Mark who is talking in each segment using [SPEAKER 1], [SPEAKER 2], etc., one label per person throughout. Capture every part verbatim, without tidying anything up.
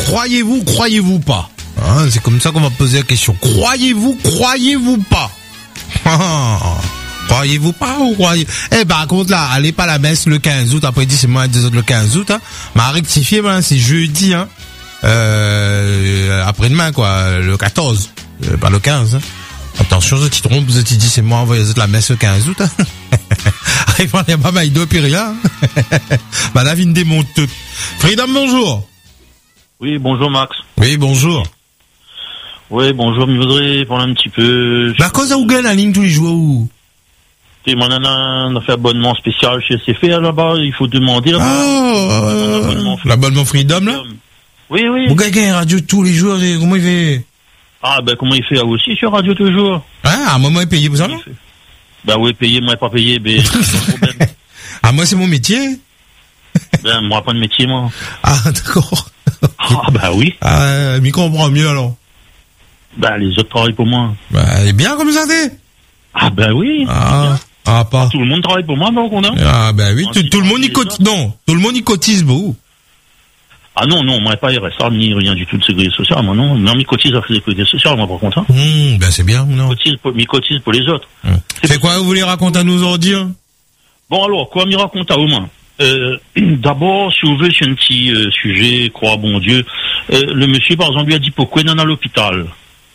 [SPEAKER 1] croyez-vous, croyez-vous pas? Hein, c'est comme ça qu'on va poser la question. Croyez-vous, croyez-vous pas? Croyez-vous pas ou croyez... Eh, par contre, là, allez pas à la messe le quinze août. Après, dit, c'est moi, deux autres le quinze août, hein. Mais à rectifier, ben, c'est jeudi, hein. Euh, après-demain, quoi, le quatorze. Euh, pas le quinze, hein. Attention, je t'y trompe, vous êtes dit, c'est moi, envoyez la messe le quinze août, hein. Il n'y a pas mal de puis rien. Bah, la vie me démonte tout. Freedom, bonjour.
[SPEAKER 2] Oui, bonjour, Max.
[SPEAKER 1] Oui, bonjour.
[SPEAKER 2] Oui, bonjour, je voudrais parler un petit peu.
[SPEAKER 1] Bah, cause à où gagne la ligne tous les jours où?
[SPEAKER 2] Mon nana, on a fait abonnement spécial chez S F R là-bas, il faut demander là-bas.
[SPEAKER 1] Ah, euh, l'abonnement Freedom, là?
[SPEAKER 2] Oui, oui.
[SPEAKER 1] Vous gagnez radio tous les jours, comment il fait?
[SPEAKER 2] Ah, ben, comment il fait? Ah, aussi sur radio toujours.
[SPEAKER 1] Hein, à un moment, il paye pour ça, non?
[SPEAKER 2] Ben, oui, payé, moi, pas payé, ben, c'est pas problème.
[SPEAKER 1] Ah, moi, c'est mon métier?
[SPEAKER 2] Ben, moi, pas de métier, moi.
[SPEAKER 1] Ah, d'accord.
[SPEAKER 2] Ah, ben, oui.
[SPEAKER 1] Ah, mais comprend mieux, alors.
[SPEAKER 2] Ben, les autres travaillent pour moi.
[SPEAKER 1] Ben, elle est bien comme ça, t'es?
[SPEAKER 2] Ah, ben, oui.
[SPEAKER 1] Ah. Ah, pas.
[SPEAKER 2] Tout le monde travaille pour moi, donc on a.
[SPEAKER 1] Ah, ben oui, tout, tout le monde y cotise, non, tout le monde y cotise, beaucoup.
[SPEAKER 2] Ah non, non, moi, pas R S A, ni rien du tout de sécurité sociale, moi, non. Non, mais cotise à la sécurité sociale, moi, par contre, hein.
[SPEAKER 1] Mmh, ben c'est bien, non.
[SPEAKER 2] Cotise pour, mais cotise pour les autres.
[SPEAKER 1] Mmh. C'est quoi, vous voulez raconter à nous aujourd'hui?
[SPEAKER 2] Bon, alors, quoi m'y raconte à au moins? Euh, d'abord, si vous voulez, c'est un petit euh, sujet, croix, bon Dieu. Euh, le monsieur, par exemple, lui a dit pourquoi il est à l'hôpital.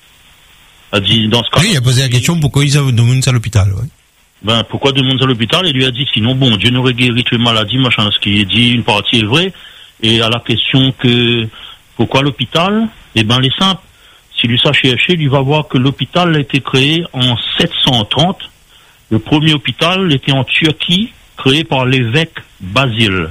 [SPEAKER 2] A dit, dans ce cas.
[SPEAKER 1] Oui, il a posé la question pourquoi ils demandent ça à l'hôpital, ouais.
[SPEAKER 2] Ben, pourquoi demande à l'hôpital? Il lui a dit, sinon, bon, Dieu n'aurait guéri toutes les maladies, machin, ce qui est dit, une partie est vraie. Et à la question que, pourquoi l'hôpital? Eh ben, les simples. Si lui sache chercher, lui va voir que l'hôpital a été créé en sept cent trente. Le premier hôpital était en Turquie, créé par l'évêque Basile.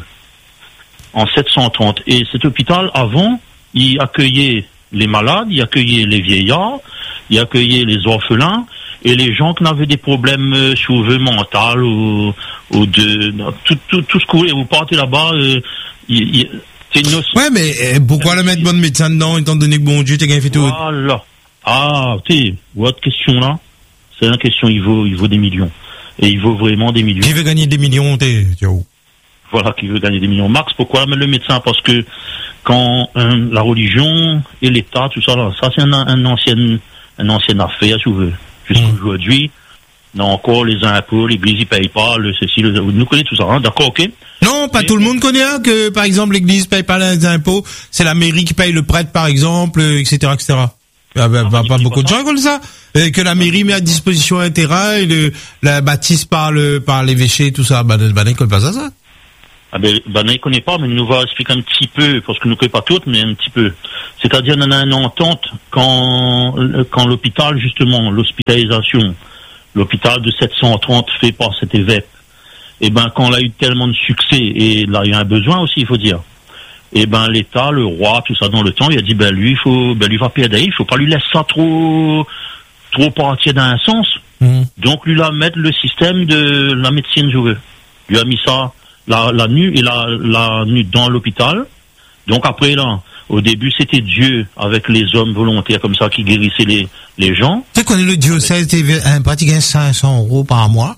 [SPEAKER 2] En sept cent trente. Et cet hôpital, avant, il accueillait les malades, il accueillait les vieillards, il accueillait les orphelins, et les gens qui avaient des problèmes euh, souvent mentaux ou, ou de tout, tout, tout ce que vous voulez, vous partez là-bas, euh, il, il, c'est une notion.
[SPEAKER 1] Ouais, mais euh, pourquoi le mettre bon médecin dedans, étant donné que bon Dieu, t'as gagné fait tout?
[SPEAKER 2] Voilà. Ah, tu sais, votre question là, c'est une question, il vaut, il vaut des millions. Et il vaut vraiment des millions.
[SPEAKER 1] Qui veut gagner des millions, t'es, où?
[SPEAKER 2] Voilà, qui veut gagner des millions. Max, pourquoi mettre le médecin? Parce que quand euh, la religion et l'État, tout ça, là, ça c'est un, un ancien, un ancienne affaire, si vous voulez. Jusqu'aujourd'hui, non, encore les impôts, l'église, ils payent pas, le ceci, le, vous nous connaissez tout ça, hein, d'accord, ok?
[SPEAKER 1] Non, pas mais, tout le monde connaît, hein, que, par exemple, l'église paye pas les impôts, c'est la mairie qui paye le prêtre, par exemple, et cetera, et cetera. Ah, ben, ah, bah, pas beaucoup de gens comme ça. Et que la mairie met à disposition un terrain, et le, la bâtisse par le, par l'évêché, tout ça. Bah, bah, ne connaît pas ça, ça.
[SPEAKER 2] Ah ben, ben, il connaît pas, mais il nous va expliquer un petit peu, parce que nous ne connaissons pas toutes, mais un petit peu. C'est-à-dire, on a une entente quand, quand l'hôpital, justement, l'hospitalisation, l'hôpital de sept cent trente fait par cet évêque, et ben, quand on a eu tellement de succès, et là, il y a un besoin aussi, il faut dire. Et ben, l'État, le roi, tout ça dans le temps, il a dit, ben, lui, il faut, ben, lui va payer d'ailleurs, il faut pas lui laisser ça trop, trop partir d'un sens. Mmh. Donc, lui, là, mettre le système de la médecine, je veux. Lui a mis ça, la, la nuit et la, la nuit dans l'hôpital. Donc après là, au début c'était Dieu avec les hommes volontaires comme ça qui guérissaient les, les gens.
[SPEAKER 1] Tu sais qu'on est le diocèse avec... pratiquement cinq cents euros par mois.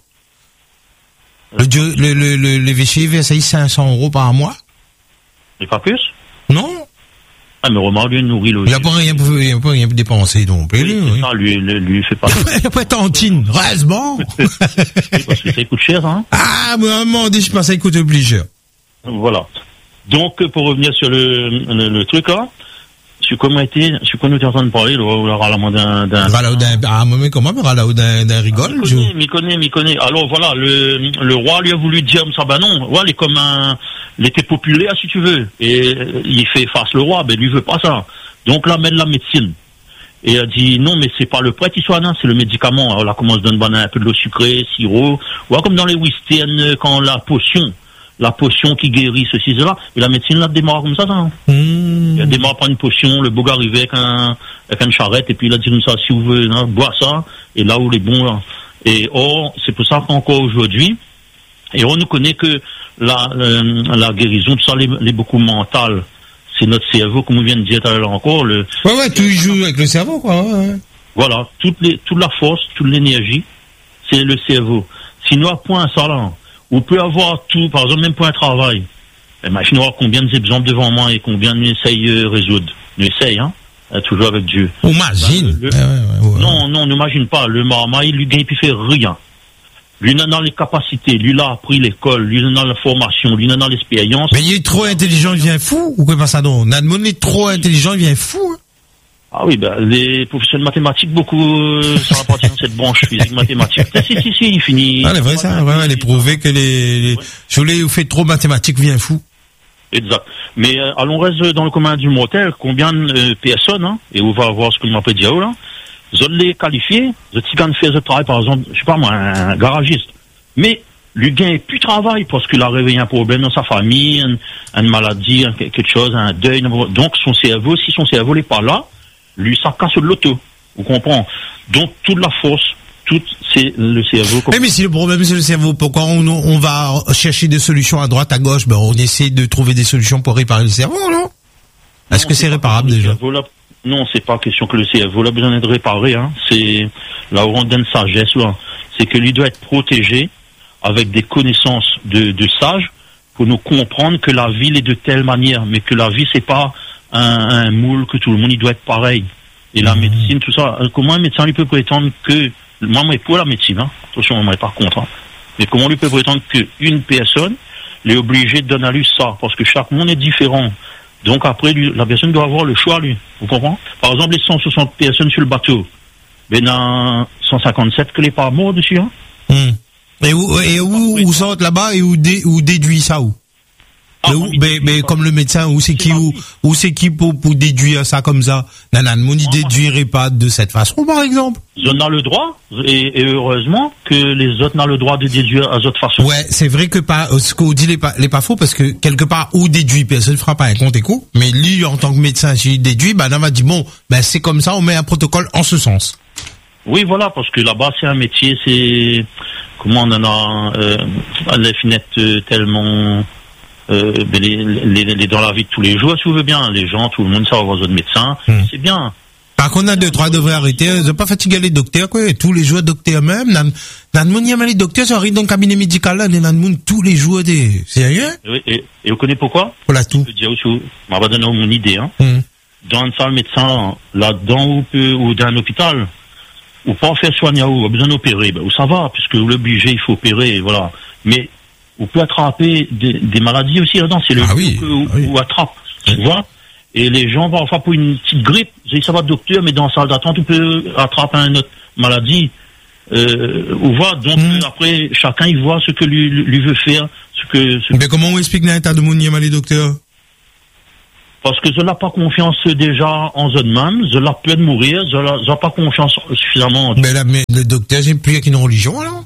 [SPEAKER 1] Le dieu, le, le, le, l'évêché verse cinq cents euros par mois.
[SPEAKER 2] Et pas plus?
[SPEAKER 1] Non.
[SPEAKER 2] Ah, mais remarque, lui, il nourrit le...
[SPEAKER 1] Il n'a pas rien pour, il a pas rien pour dépenser, donc.
[SPEAKER 2] Oui, lui, oui. Ça, lui, lui, lui, fait pas...
[SPEAKER 1] Il n'a pas tantine, reste-bon.
[SPEAKER 2] Oui, parce que ça coûte cher, hein.
[SPEAKER 1] Ah, mais à un moment donné, je pense que ça coûte plus cher.
[SPEAKER 2] Voilà. Donc, pour revenir sur le, le, le truc, là, sur comment était, sur quoi nous étions en train de parler, le rallement d'un, d'un...
[SPEAKER 1] Ralaudin, ah, mais comment, mais Ralaudin, d'un rigole,
[SPEAKER 2] je... M'y connaît, m'y connaît. Alors, voilà, le, le roi lui a voulu dire ça, bah non, ouais, il est comme un, il était populaire, si tu veux. Et, il fait face le roi, ben, lui veut pas ça. Donc, là, met de la médecine. Et il a dit, non, mais c'est pas le prêtre qui soigne, c'est le médicament. Alors, là, comment on se donne un peu de l'eau sucrée, sirop, ouais, comme dans les westerns, quand la potion, la potion qui guérit ceci, cela. Et la médecine, là, démarre comme ça, ça. Hein. Mmh. Il démarre par une potion, le beau gars arrivait avec un, avec une charrette, et puis il a dit comme ça, si vous voulez, hein, boire ça, et là où les bons, là. Et, or, c'est pour ça qu'encore aujourd'hui, et on nous connaît que la, euh, la guérison, tout ça, les, les beaucoup mentales, c'est notre cerveau, comme on vient de dire tout à l'heure encore, le.
[SPEAKER 1] Ouais, ouais, tu joues avec le cerveau, quoi, ouais.
[SPEAKER 2] Voilà. Toute les, toute la force, toute l'énergie, c'est le cerveau. Sinon, à point ça, là, on peut avoir tout, par exemple, même pour un travail. Imaginez combien d'exemples devant moi et combien nous essayons de résoudre. Nous essayons, hein, toujours avec Dieu.
[SPEAKER 1] On imagine.
[SPEAKER 2] Ben, ouais, ouais, ouais. Non, non, n'imagine pas. Le marmaille, lui, il ne fait rien. Lui, il a les capacités, lui, il a appris l'école, lui, il a la formation, lui, il a l'expérience.
[SPEAKER 1] Mais il est trop intelligent, il devient fou, ou quoi, pas ça, non? Nadmoun est trop intelligent, il devient fou, hein?
[SPEAKER 2] Ah oui, ben, les professeurs de mathématiques, beaucoup, euh, ça appartient à cette branche physique mathématique. Si, si, si, il finit.
[SPEAKER 1] Ah, c'est vrai, ça, ouais, elle est prouvé que les, les, ouais. Je voulais, vous faites trop mathématiques, vient fou.
[SPEAKER 2] Exact. Mais, euh, allons reste dans le commun du motel, combien de euh, personnes, hein, et on va voir ce que m'appelle Diao, là. Vous les qualifier, vous avez fait ce travail, par exemple, je sais pas moi, un garagiste. Mais, lui gagne plus de travail parce qu'il a réveillé un problème dans sa famille, une, une maladie, un, quelque chose, un deuil. Donc, son cerveau, si son cerveau n'est pas là, lui, ça casse de l'auto. Vous comprenez? Donc, toute la force, tout, c'est le cerveau.
[SPEAKER 1] Mais, mais si le problème, c'est le cerveau, pourquoi on, on va chercher des solutions à droite, à gauche? Ben, on essaie de trouver des solutions pour réparer le cerveau, non? Est-ce non, que c'est, c'est réparable déjà?
[SPEAKER 2] Non, c'est pas question que le cerveau a besoin d'être réparé, hein. C'est là où on donne sagesse, là. C'est que lui doit être protégé avec des connaissances de, de sages pour nous comprendre que la vie est de telle manière, mais que la vie c'est pas un, un moule que tout le monde il doit être pareil. Et la mmh. médecine, tout ça. Comment un médecin lui peut prétendre que, moi, moi, pour la médecine, hein. Attention, moi, par contre, hein. Mais comment lui peut prétendre qu'une personne est obligée de donner à lui ça? Parce que chaque monde est différent. Donc après, lui, la personne doit avoir le choix, lui. Vous comprenez? Par exemple, les cent soixante personnes sur le bateau. Mais dans cent cinquante-sept que les pas morts dessus, hein.
[SPEAKER 1] Mmh. Et où, et où, où sortent là-bas et où, dé, où déduit ça où? Ah, où, mais, mais comme le médecin, où c'est qui, où, où c'est qui pour, pour déduire ça comme ça? Nanan, mon il déduirait pas de cette façon, par exemple.
[SPEAKER 2] On a le droit, et, et heureusement que les autres n'ont le droit de déduire à d'autres façons.
[SPEAKER 1] Ouais, c'est vrai que pas, ce qu'on dit n'est pas, n'est pas faux, parce que quelque part, où déduit, personne ne fera pas un compte éco, mais lui, en tant que médecin, s'il déduit, bah, on va dire, bon, ben, c'est comme ça, on met un protocole en ce sens.
[SPEAKER 2] Oui, voilà, parce que là-bas, c'est un métier, c'est, comment on en a, euh, les fenêtres euh, tellement, euh, les, les, les, dans la vie de tous les jours, si vous voulez bien, les gens, tout le monde, ça va voir votre médecin, mmh. c'est bien.
[SPEAKER 1] Par contre, on a deux, trois devraient arrêter, ils n'ont pas fatigué les docteurs, quoi, tous les jours, docteurs même, nan, nan, moun, y a les docteurs, ça arrive dans le cabinet médical, là, nan, moun, tous les jours, des, sérieux?
[SPEAKER 2] Oui, et, et vous connaissez pourquoi?
[SPEAKER 1] Pour la tout.
[SPEAKER 2] Je peux dire aussi, m'a pas donné mon idée, hein. Mmh. Dans une salle médecin, là-dedans, ou, peut, ou dans un hôpital, ou pas faire soigner, ou a besoin d'opérer, ben, ça va, puisque l'obligé, il faut opérer, voilà. Mais, on peut attraper des, des maladies aussi là-dedans, c'est le
[SPEAKER 1] ah oui,
[SPEAKER 2] que, ou,
[SPEAKER 1] ah oui.
[SPEAKER 2] ou attrape, tu oui. vois. Et les gens vont enfin pour une petite grippe, ça va docteur, mais dans la salle d'attente, on peut attraper une autre maladie, euh, ou voir. Donc, mmh. après, chacun, il voit ce que lui, lui veut faire, ce que, ce
[SPEAKER 1] mais comment on explique dans l'état de mon les docteurs?
[SPEAKER 2] Parce que je n'ai pas confiance déjà en eux-mêmes, je n'ai peur de mourir, je n'ai pas confiance suffisamment.
[SPEAKER 1] Mais là, mais le docteur, j'ai plus qu'une religion, alors?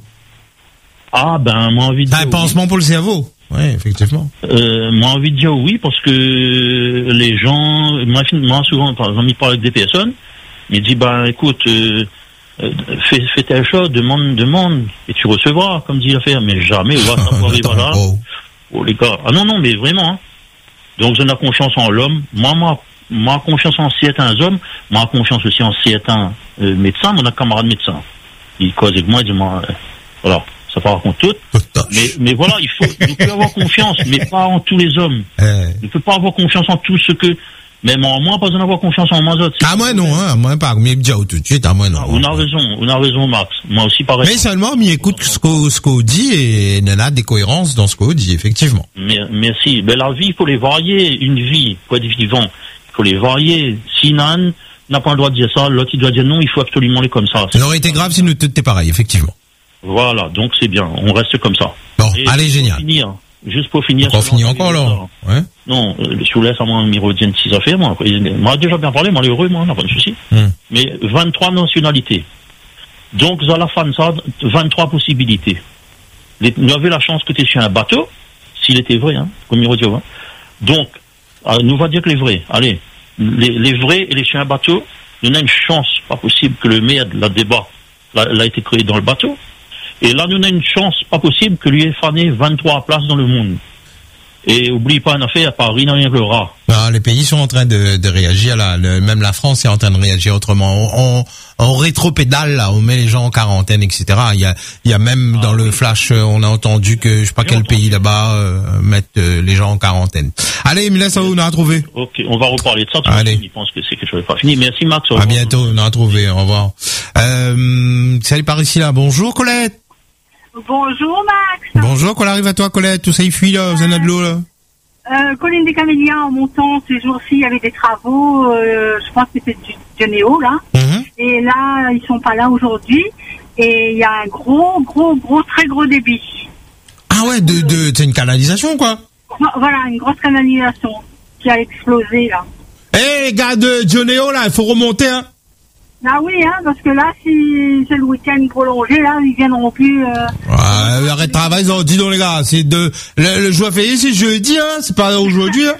[SPEAKER 2] Ah, ben, moi, envie de
[SPEAKER 1] dire. Un pansement oui. Pour le cerveau. Oui, effectivement.
[SPEAKER 2] Euh, moi, envie de dire oui, parce que les gens, moi, moi souvent, par exemple, il parle avec des personnes, il dit, ben, écoute, euh, fais, fais telle chose, demande, demande, et tu recevras, comme dit l'affaire, mais jamais, on va savoir, voilà. Oh. Oh, les gars. Ah non, non, mais vraiment, hein. Donc, je n'ai confiance en l'homme. Moi, moi, moi, confiance en certains hommes. Moi, confiance aussi en certains euh, médecins. Mon camarade médecin. Il cause avec moi, il dit, moi, euh, voilà, ça part contre tout. Mais, mais voilà, il faut, il peut avoir confiance, mais pas en tous les hommes. Eh. Il ne peut pas avoir confiance en tout ce que, même en moi, pas besoin d'avoir confiance en moi autres.
[SPEAKER 1] Ah, moi, non, hein, moi, pas, mais tout de suite, à moi, non.
[SPEAKER 2] Ah, on a raison, on a raison, Max. Moi aussi, pareil.
[SPEAKER 1] Mais seulement, mais écoute ce qu'on, ce qu'on dit et il y en a des cohérences dans ce qu'on dit, effectivement.
[SPEAKER 2] Mais, merci. Mais la vie, il faut les varier. Une vie, pour être vivant, il faut les varier. Si Nan n'a pas le droit de dire ça, l'autre, il doit dire non, il faut absolument les comme ça.
[SPEAKER 1] Ça aurait été grave si nous étions pareil, effectivement.
[SPEAKER 2] Voilà, donc c'est bien. On reste comme ça.
[SPEAKER 1] Bon, et allez, génial.
[SPEAKER 2] Finir, juste pour finir.
[SPEAKER 1] On finit encore, là. Ouais.
[SPEAKER 2] Non, euh, je vous laisse à moi, Miro Dien, si ça fait, moi. Moi, déjà bien parlé, moi, heureux, moi, on n'a pas de souci. Mm. Mais vingt-trois nationalités. Donc, à la fin de ça, vingt-trois possibilités. Les, nous avons la chance que tu es sur un bateau, s'il était vrai, hein, comme Miro Dio, hein. Donc, euh, nous va dire que les vrais, allez, les, les vrais et les sur un bateau, nous avons une chance, pas possible que le maire de la débat l'a été créé dans le bateau. Et là, nous avons une chance, pas possible, que lui ait fané vingt-trois places dans le monde. Et oublie pas, en affaire, à Paris, il n'y a rien que le rat.
[SPEAKER 1] Ah, les pays sont en train de, de réagir là. Le, même la France est en train de réagir autrement. On, on, on rétropédale là, on met les gens en quarantaine, et cetera. Il y a, il y a même ah, dans oui. le flash, on a entendu que je sais pas quel entendu. pays là-bas euh, mettent euh, les gens en quarantaine. Allez, Mila, ça on a trouvé.
[SPEAKER 2] Ok, on va reparler de ça.
[SPEAKER 1] Allez.
[SPEAKER 2] Je pense que c'est quelque chose de pas fini. Merci Max.
[SPEAKER 1] À bientôt, on a trouvé. Au revoir. Euh, salut par ici là. Bonjour Colette.
[SPEAKER 3] Bonjour Max.
[SPEAKER 1] Bonjour, qu'on arrive à toi Colette. Tout ça il fuit là, vous en avez de l'eau là.
[SPEAKER 3] Euh, Colline des Camélias, en montant ces jours-ci, il y avait des travaux, euh, je pense que c'était du Dionéo, là. Mm-hmm. Et là, ils sont pas là aujourd'hui. Et il y a un gros, gros, gros, très gros débit.
[SPEAKER 1] Ah ouais, de, de, c'est une canalisation, quoi.
[SPEAKER 3] Voilà, une grosse canalisation qui a explosé, là.
[SPEAKER 1] Eh, hey, les gars de Dionéo, là, il faut remonter, hein.
[SPEAKER 3] Ah oui, hein, parce que là, si c'est le week-end prolongé, là, ils viendront plus... Euh,
[SPEAKER 1] ouais, arrête de travail, dis donc les gars, c'est de... Le, le jour férié, c'est jeudi, hein, c'est pas aujourd'hui, hein.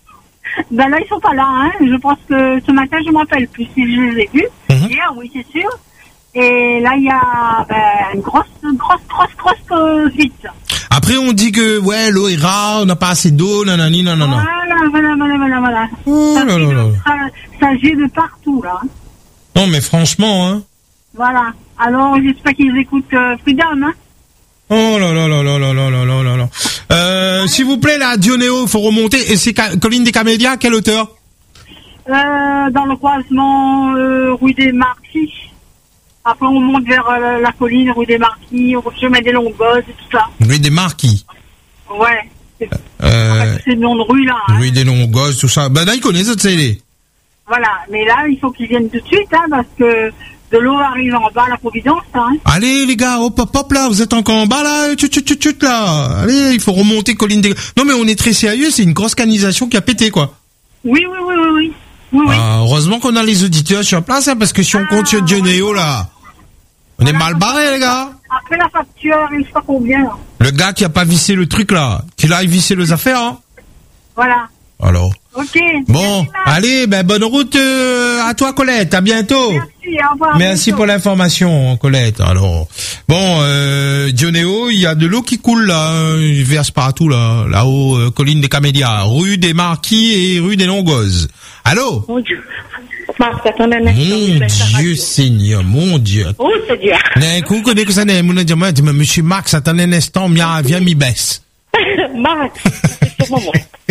[SPEAKER 3] Ben là, ils sont pas là, hein, je pense que ce matin, je m'en rappelle plus si je les ai vus. Mm-hmm. Hier, oui, c'est sûr. Et là, il y a ben, une grosse, grosse, grosse, grosse euh, vite.
[SPEAKER 1] Après, on dit que, ouais, l'eau est rare, on n'a pas assez d'eau, nanani, nanana.
[SPEAKER 3] Voilà, voilà, voilà, voilà, voilà.
[SPEAKER 1] Oh
[SPEAKER 3] ça,
[SPEAKER 1] là là là.
[SPEAKER 3] Ça, ça gît de partout, là.
[SPEAKER 1] Non, mais franchement, hein.
[SPEAKER 3] Voilà. Alors, j'espère qu'ils écoutent euh, Freedom, hein.
[SPEAKER 1] Oh là là là là là là là là là là. Euh, ouais. S'il vous plaît, là, Dionéo, il faut remonter. Et c'est Colline des Camélias, à quelle hauteur?
[SPEAKER 3] Euh, dans le croisement, euh, rue des Marquis. Après, on monte vers euh, la colline, rue des Marquis, au chemin des Longos et tout ça.
[SPEAKER 1] Rue des Marquis?
[SPEAKER 3] Ouais. C'est,
[SPEAKER 1] euh,
[SPEAKER 3] en fait, c'est le nom de rue, là.
[SPEAKER 1] Rue
[SPEAKER 3] hein.
[SPEAKER 1] des Longos, tout ça. Ben là, ils connaissent cette télé.
[SPEAKER 3] Voilà, mais là, il faut qu'ils viennent tout de suite, hein, parce que de l'eau arrive en bas à la Providence, hein.
[SPEAKER 1] Allez, les gars, hop, hop, hop, là, vous êtes encore en bas, là, tchut, tchut, tchut, tchut, là. Allez, il faut remonter Colline des... Non, mais on est très sérieux, c'est une grosse canalisation qui a pété, quoi.
[SPEAKER 3] Oui, oui, oui, oui, oui. oui, oui.
[SPEAKER 1] Ah, heureusement qu'on a les auditeurs sur place, hein, parce que si on ah, compte sur Dionéo, là, on voilà, est mal barré, les gars.
[SPEAKER 3] Après la facture, il ne sait pas combien, là.
[SPEAKER 1] Le gars qui a pas vissé le truc, là, qu'il aille visser les affaires, hein.
[SPEAKER 3] Voilà.
[SPEAKER 1] Alors.
[SPEAKER 3] Ok.
[SPEAKER 1] Bon, merci, allez, ben bonne route euh, à toi Colette, à bientôt.
[SPEAKER 3] Merci, au revoir.
[SPEAKER 1] Merci bientôt. Pour l'information Colette. Alors, bon, euh, Dionéo, il y a de l'eau qui coule là, hein, il verse partout là, là-haut, euh, colline des Camélias, rue des Marquis et rue des Longos. Allô?
[SPEAKER 4] Mon Dieu. Marc, attendez,
[SPEAKER 1] mon Dieu Seigneur, mon Dieu.
[SPEAKER 4] Oh Seigneur.
[SPEAKER 1] D'un coup, connais que ça n'est, mon Dieu, moi, monsieur Max, attendez un instant, viens, viens, m'y baisse.
[SPEAKER 4] Max, c'est pour moi.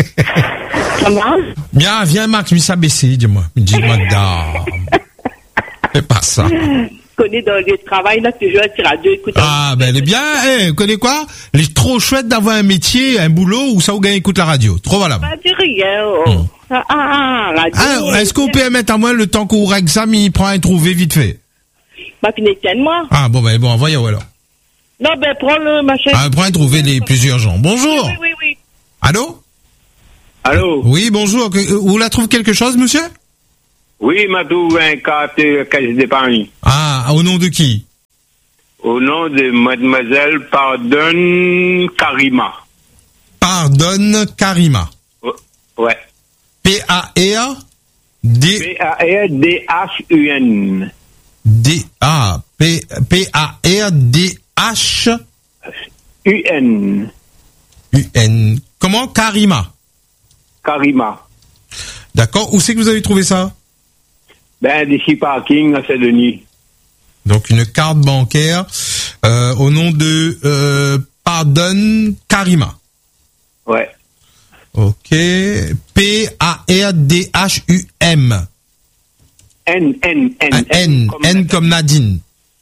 [SPEAKER 4] Ça va?
[SPEAKER 1] Bien, viens, Max, m'y s'abaisser, dis-moi. Dis, madame. Fais pas ça.
[SPEAKER 4] Connais dans le travail, là, toujours un tir à deux, écoute.
[SPEAKER 1] Ah, ben, elle est bien, eh, connais quoi? Elle est trop chouette d'avoir un métier, un boulot où ça vous gagne écoute la radio. Trop valable.
[SPEAKER 4] Pas de rien, oh. Hum. Ah, ah, radio.
[SPEAKER 1] Ah, est-ce qu'on peut mettre à moi le temps qu'on règle ça, mais il prend un trouvé vite fait?
[SPEAKER 4] Bah, puis moi.
[SPEAKER 1] Ah, bon, ben, bon, voyons, alors.
[SPEAKER 4] Non, ben, prends le machin.
[SPEAKER 1] Ah, prends un trouvé les plusieurs gens. Bonjour.
[SPEAKER 4] Oui, oui, oui.
[SPEAKER 1] Allô?
[SPEAKER 5] Allô?
[SPEAKER 1] Oui, bonjour. Vous la trouvez quelque chose, monsieur?
[SPEAKER 5] Oui, m'a trouvé un carte caisse d'épargne.
[SPEAKER 1] Ah, au nom de qui?
[SPEAKER 5] Au nom de mademoiselle Pardonne Karima.
[SPEAKER 1] Pardonne Karima.
[SPEAKER 5] Oh, ouais.
[SPEAKER 1] P A R D...
[SPEAKER 5] P A R D H U N.
[SPEAKER 1] D... Ah, P... P A R D H...
[SPEAKER 5] U N.
[SPEAKER 1] U N. Comment? Karima.
[SPEAKER 5] Karima.
[SPEAKER 1] D'accord. Où c'est que vous avez trouvé ça?
[SPEAKER 5] Ben, d'ici parking à Saint-Denis.
[SPEAKER 1] Donc, une carte bancaire euh, au nom de euh, Pardonne Karima.
[SPEAKER 5] Ouais.
[SPEAKER 1] Ok. P A R D H U M.
[SPEAKER 5] N, N, N.
[SPEAKER 1] N, N, comme, N comme Nadine.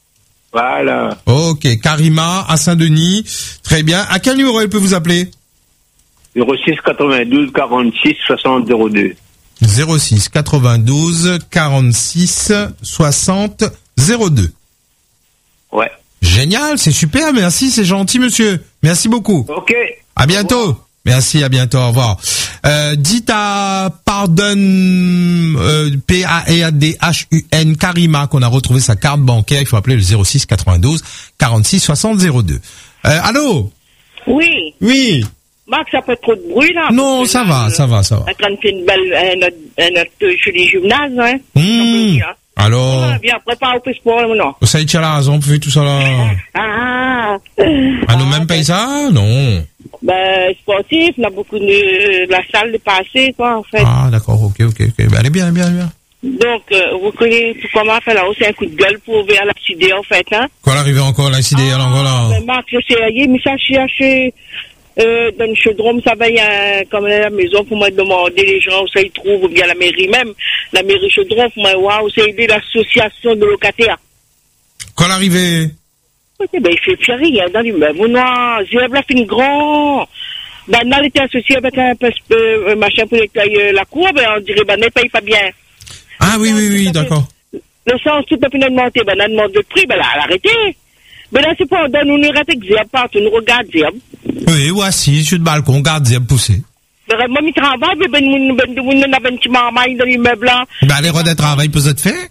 [SPEAKER 5] Voilà.
[SPEAKER 1] Ok. Karima à Saint-Denis. Très bien. À quel numéro elle peut vous appeler?
[SPEAKER 5] zéro six quatre-vingt-douze quarante-six soixante zéro deux.
[SPEAKER 1] zéro six quatre-vingt-douze quarante-six soixante zéro deux.
[SPEAKER 5] Ouais.
[SPEAKER 1] Génial, c'est super, merci, c'est gentil, monsieur. Merci beaucoup.
[SPEAKER 5] Ok.
[SPEAKER 1] À bientôt. Merci, à bientôt, au revoir. Euh, dites à Pardonne, euh, P A R D H U N, Karima, qu'on a retrouvé sa carte bancaire. Il faut appeler le zéro six quatre-vingt-douze quarante-six soixante zéro deux. Euh, allô?
[SPEAKER 4] Oui.
[SPEAKER 1] Oui.
[SPEAKER 4] Marc, ça fait trop de bruit, là.
[SPEAKER 1] Non, ça va,
[SPEAKER 4] euh,
[SPEAKER 1] ça va, ça va.
[SPEAKER 4] En train de faire une belle, un autre, un autre joli gymnase, hein.
[SPEAKER 1] Mmh. Alors.
[SPEAKER 4] Ah, bien, prépare au plus sport, non.
[SPEAKER 1] Ça y est, tu as la raison pour faire tout ça là.
[SPEAKER 4] Ah.
[SPEAKER 1] Ah, nous même paye ça? Non.
[SPEAKER 4] Ben, sportif, on a beaucoup de, la salle de passé, quoi, en fait.
[SPEAKER 1] Ah, d'accord, ok, ok, ok. Ben, elle est bien, elle est bien, elle est bien.
[SPEAKER 4] Donc, euh, vous connaissez comment faire là, c'est un coup de gueule pour vers la C D, en fait, hein.
[SPEAKER 1] Quoi, l'arrivée encore, la C D,
[SPEAKER 4] ah,
[SPEAKER 1] alors, voilà.
[SPEAKER 4] Ben, Marc, je sais, il mais ça, je cherché, euh, dans le chaudron, ça va, il y a, comme à la maison, pour moi demander les gens où ça ils trouvent, ou bien la mairie même, la mairie chaudron, pour moi, waouh, c'est aider l'association de locataires.
[SPEAKER 1] Quoi, l'arrivée?
[SPEAKER 4] Ok, ben, il fait plus rien dans l'immeuble. Vous non, j'ai la fin grand. Ben, là, il était associé avec un, un, un machin pour nettoyer la cour, ben, on dirait, ben, ne paye pas bien.
[SPEAKER 1] Ah oui, oui, oui, d'accord.
[SPEAKER 4] Le sens tout à fait augmenté, ben, on demande de prix, ben, là, arrêtez. Ben, là, c'est pas, on donne, on arrête avec Zeb, partout, on regarde Zeb.
[SPEAKER 1] Oui, voici, je suis de balcon, garde Zeb poussé.
[SPEAKER 4] Ben, moi, je travaille, ben, ben, ben, ben, on a un petit marmaille dans l'immeuble, là.
[SPEAKER 1] Ben, les rois de travail peut être fait.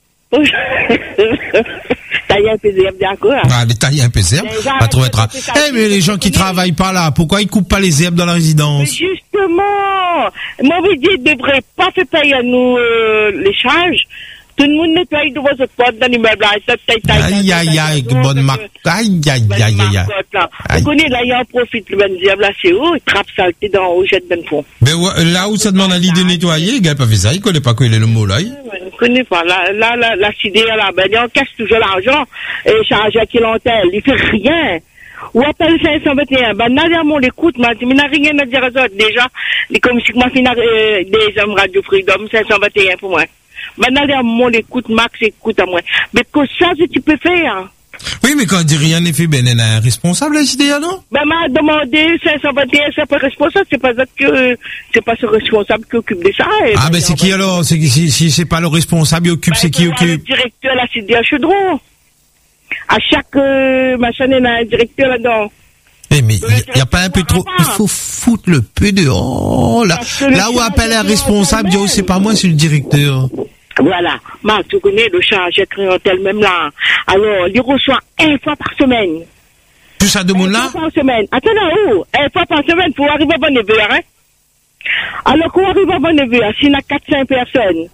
[SPEAKER 4] Tailler un P Z F, d'accord.
[SPEAKER 1] Ah, les tailler un P Z F, pas trop être. Eh, mais les gens qui travaillent pas là, pourquoi ils coupent pas les herbes dans la résidence?
[SPEAKER 4] Mais justement, moi, je dis, ils devraient pas faire payer à nous, euh, les charges. Tout le monde nettoie de vos potes dans l'immeuble, là.
[SPEAKER 1] Aïe, aïe, aïe, bonne marque. Aïe, aïe, aïe, aïe, aïe.
[SPEAKER 4] Vous connaissez, là, il en profite, le ben diable, là, c'est où? Il trappe saleté dans, au jet de fond.
[SPEAKER 1] Mais là où ça demande à l'idée de nettoyer, il n'a pas fait ça, il connaît pas quoi il est le mot, là.
[SPEAKER 4] Je connais pas. Là, là, là, la C D, là, ben, on cache toujours l'argent, et charge à clientèle. Il fait rien. Ou appelle cinq cent vingt et un. Ben, n'a mon l'écoute, m'a dit, mais n'a rien à dire à ça. Déjà, les commissions, m'a fait, euh, des hommes Radio Freedom, cinq cent vingt et un pour moi. Ben, n'a mon l'écoute, Max, écoute à moi. Mais que ça, si tu peux faire.
[SPEAKER 1] Oui, mais quand on dit rien n'est fait, ben, il est responsable, la C D A, non?
[SPEAKER 4] Ben, m'a demandé cinq cent vingt et un, c'est pas responsable, c'est pas ça que, c'est pas ce responsable qui occupe de ça.
[SPEAKER 1] Ah, ben, c'est qui alors? C'est, si, si c'est pas le responsable, il occupe, ben, c'est qui occupe?
[SPEAKER 4] Le directeur de la C D A Chaudron. À chaque, euh, machin, il y a un directeur là-dedans.
[SPEAKER 1] Eh, mais il n'y a, a pas un peu trop, il faut foutre le peu dehors, là. Là où appelle un responsable, dit, oh, c'est pas moi, c'est le directeur.
[SPEAKER 4] Voilà. Marc, tu connais le charge de clientèle même là. Alors, il reçoit une fois par semaine.
[SPEAKER 1] Tout ça de monde là?
[SPEAKER 4] Une fois par semaine. Attends là, où? Une fois par semaine pour arriver à bon neveu, hein? Alors, quand on arrive à bon neveu, s'il y a quatre cinq personnes.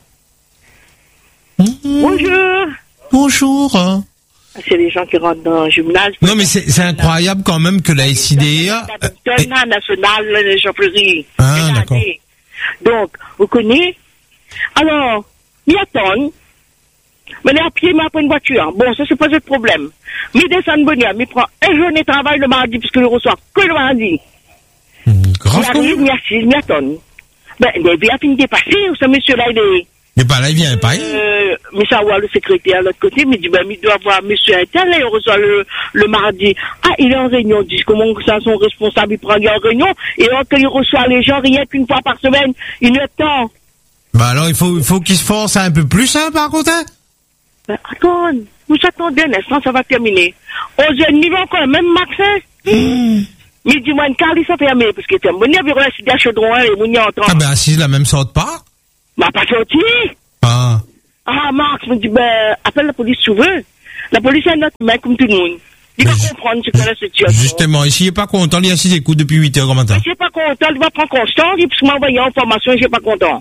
[SPEAKER 4] Mmh. Bonjour.
[SPEAKER 1] Bonjour. Hein.
[SPEAKER 4] C'est les gens qui rentrent dans le gymnase.
[SPEAKER 1] Non, mais c'est, c'est incroyable quand même que la S I D A...
[SPEAKER 4] La euh, nationale de chaufferie.
[SPEAKER 1] Ah, d'accord.
[SPEAKER 4] Donc, vous connaissez? Alors, il attend. Mais les à pied, il prend une voiture. Bon, ça, c'est pas le problème. Mais il descend de Bonia, il prend un journée de travail le mardi, puisque il reçoit que le mardi.
[SPEAKER 1] Mmh, grave.
[SPEAKER 4] Il arrive, il assise, il attend. Ben, il a fini de passer, ce monsieur-là, il est...
[SPEAKER 1] Mais pas là, il vient pas.
[SPEAKER 4] Euh, mais ça, ouais, le secrétaire, de l'autre côté, il me dit, ben, il doit avoir monsieur Intel, là, il reçoit le, le mardi. Ah, il est en réunion. Il dit, comment ça, son responsable, il prend, il est en réunion. Et alors, quand il reçoit les gens, rien qu'une fois par semaine, il attend.
[SPEAKER 1] Bah, alors, il faut, il faut qu'il se force un peu plus, hein, par contre, hein?
[SPEAKER 4] Ben, attends, vous attendez un instant, ça va terminer. On se niveau encore, même Max, hein? Mmh. Mais il dit, moi, une carte, ça fermé, parce qu'il était, mon nez, il reste des chaudrons, et mon nez entend.
[SPEAKER 1] Ah, ben, assise la même sorte pas?
[SPEAKER 4] M'a pas sorti.
[SPEAKER 1] Ah.
[SPEAKER 4] Ah, Max me dit, ben, appelle la police, tu veux. La police est notre mec comme tout le monde. Il va comprendre ce que la situation.
[SPEAKER 1] Justement, ici, il n'est pas content, il a assis écoute depuis huit heures comme matin.
[SPEAKER 4] Il n'est pas content, il va prendre constant, il m'a envoyé en formation, je suis pas content.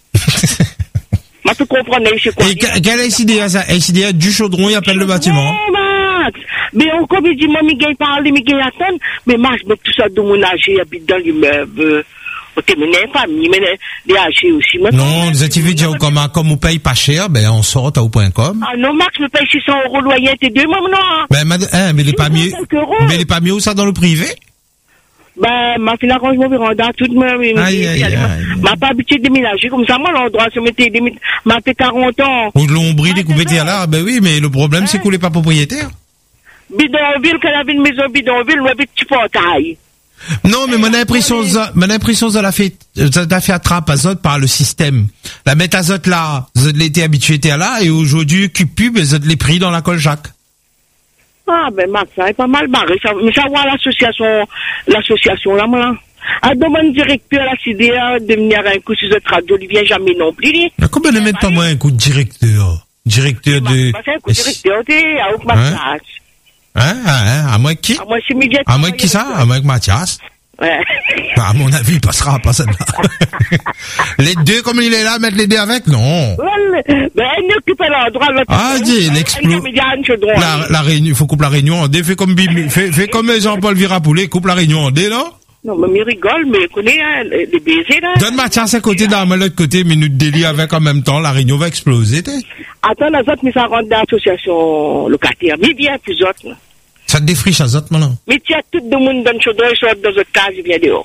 [SPEAKER 4] M'a tout comprendre, je sais quoi.
[SPEAKER 1] Et quelle est S I D A, ça? S I D A du Chaudron, il appelle le bâtiment.
[SPEAKER 4] Oh, Max! Mais on, comme il dit, moi, il parle, il attend. Mais Max, mais tout ça, de mon âge, il habite dans l'immeuble. Ok, mais n'est pas mis, mais les âgés aussi.
[SPEAKER 1] Non, les activités dire comme, comme on paye pas cher, ben, on sort à au point com.
[SPEAKER 4] Ah non, Max me paye six cents euros loyer, t'es deux mois, non?
[SPEAKER 1] Ben, hein, mais il est pas mieux. Mais il est pas mieux, ça, dans le privé?
[SPEAKER 4] Ben, ma fille arrange mon véranda, toute ma,
[SPEAKER 1] aïe, aïe, aïe.
[SPEAKER 4] m'a pas habitué de déménager comme ça, moi, l'endroit, se mettait, m'a fait quarante ans.
[SPEAKER 1] Ou de l'ombris, des coupés là, ben oui, mais le problème, c'est qu'on n'est pas propriétaire.
[SPEAKER 4] Bidonville, qu'elle avait une maison bidonville, ou un petit portail.
[SPEAKER 1] Non, mais mon impression, mon impression, ça l'a fait, ça l'a fait attrape azote par le système. La mettre azote là, vous l'été habitué à là, et aujourd'hui, Cupub, vous les pris dans la Coljac.
[SPEAKER 4] Ah, ben, Max, ça est pas mal barré, ça, mais ça voit l'association, l'association, là, moi, à demande directeur à la C D A de venir à un coup sur cette radio, il vient jamais non plus, lui.
[SPEAKER 1] Mais comment ne mettre pas moi un coup de directeur? Directeur de...
[SPEAKER 4] C'est un coup de directeur, t'es, à Ouk Mathias.
[SPEAKER 1] Hein, hein, à moi qui?
[SPEAKER 4] À moi, c'est Miguel.
[SPEAKER 1] À moi qui ça? À moi que Mathias?
[SPEAKER 4] Ouais.
[SPEAKER 1] À mon avis, il passera pas celle-là. Les deux, comme il est là, mettre les deux avec? Non.
[SPEAKER 4] Ouais, ben, elle occupe l'endroit.
[SPEAKER 1] Ah, dis, il explose. La, la réunion, il faut couper la réunion en deux. Fais comme, fais, fais comme Jean-Paul Virapoulet, coupe la réunion en deux, non?
[SPEAKER 4] Non, mais il rigole, mais il connaît, hein, les baisers, là.
[SPEAKER 1] Donne Mathias à côté, dans l'autre côté, minute délit avec en même temps, la réunion va exploser, t'es.
[SPEAKER 4] Attends, les autres, mais ça rentre dans l'association locataire. Mais bien, plus autres, là.
[SPEAKER 1] Ça te défriche à autres, maintenant.
[SPEAKER 4] Mais tu as tout le monde dans le chaudron, ils sortent dans votre case, ils viennent dehors.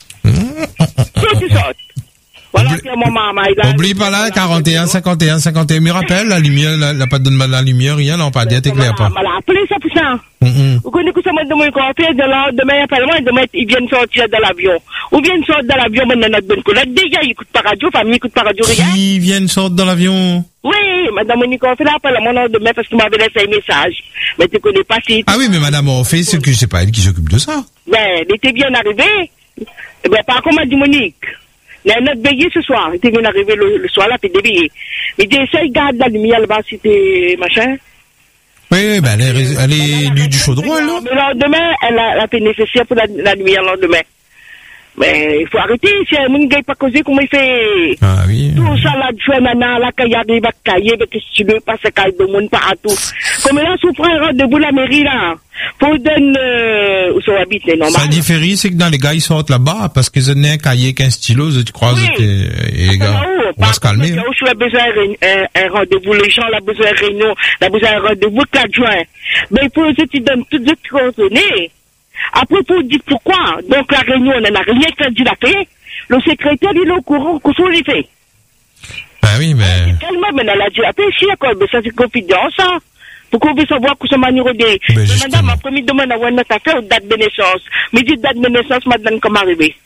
[SPEAKER 4] C'est tu sortes. Voilà,
[SPEAKER 1] Oublie,
[SPEAKER 4] c'est mon maman. Il a,
[SPEAKER 1] oublie pas là, quarante et un, cinquante et un, cinquante et un, me rappelle, la lumière, la, la pas de la lumière, rien, non, pas, t'éclaire pas.
[SPEAKER 4] Voilà, appelez ça pour ça.
[SPEAKER 1] Mm-hmm.
[SPEAKER 4] Vous connaissez que ça m'a demandé quoi faire, demain, appelle-moi, demain, ils viennent sortir de l'avion. Ou viennent sortir de l'avion, maintenant, notre bonne collègue. Déjà, ils écoutent pas radio, famille écoute pas radio, rien.
[SPEAKER 1] Qui viennent sortir dans l'avion?
[SPEAKER 4] Oui, madame Monique Orphée, là, appelle-moi demain parce qu'il m'avait laissé un message. Mais tu connais pas si.
[SPEAKER 1] Ah oui, mais madame Orphée, c'est que c'est pas elle qui s'occupe de ça.
[SPEAKER 4] Ben, elle était bien arrivée. Ben, par contre, m'a dit Monique. Il y a notre veillée ce soir. Il était bien arrivé le, le soir là, puis déveillé. Mais dis, essaye, garde la lumière là-bas si t'es machin.
[SPEAKER 1] Oui, ben, elle est, elle est du, du chaudron, elle, non?
[SPEAKER 4] Mais le lendemain, elle a, elle a bénéficié pour la, la lumière le lendemain. Mais il faut arrêter, si un monde ne pas causer, comment il fait?
[SPEAKER 1] Ah oui.
[SPEAKER 4] Tout ça là, tu fais maintenant, là, quand il arrive à cailler, mais qu'est-ce que tu veux, parce qu'il y a de monde partout. Comme là, souffre un rendez-vous la mairie, là. Pour donner, euh, où ça habite, c'est normal.
[SPEAKER 1] Ça différe, c'est que dans les gars, ils sortent là-bas, parce qu'ils ont un cahier, qu'un stylo, tu crois,
[SPEAKER 4] oui.
[SPEAKER 1] et les gars, on va se calmer.
[SPEAKER 4] Là où tu as besoin d'un un rendez-vous, les gens, ont besoin de réunion, ont besoin d'un rendez-vous, quatre juin. Mais il faut que tu donnes toutes les coordonnées. Après, pour dire pourquoi. Donc, la réunion, on n'en a rien qu'à dire la fait. Le secrétaire, il est au courant, qu'est-ce qu'on lui fait?
[SPEAKER 1] Ben oui, mais.
[SPEAKER 4] Tellement, mais elle a dit la paix, si, mais ça, c'est confident, ça. Pour qu'on puisse savoir que ce manière de.
[SPEAKER 1] Mais
[SPEAKER 4] madame, ma première demande à voir notre affaire, date de naissance. Mais dit date de naissance, madame, comment arriver?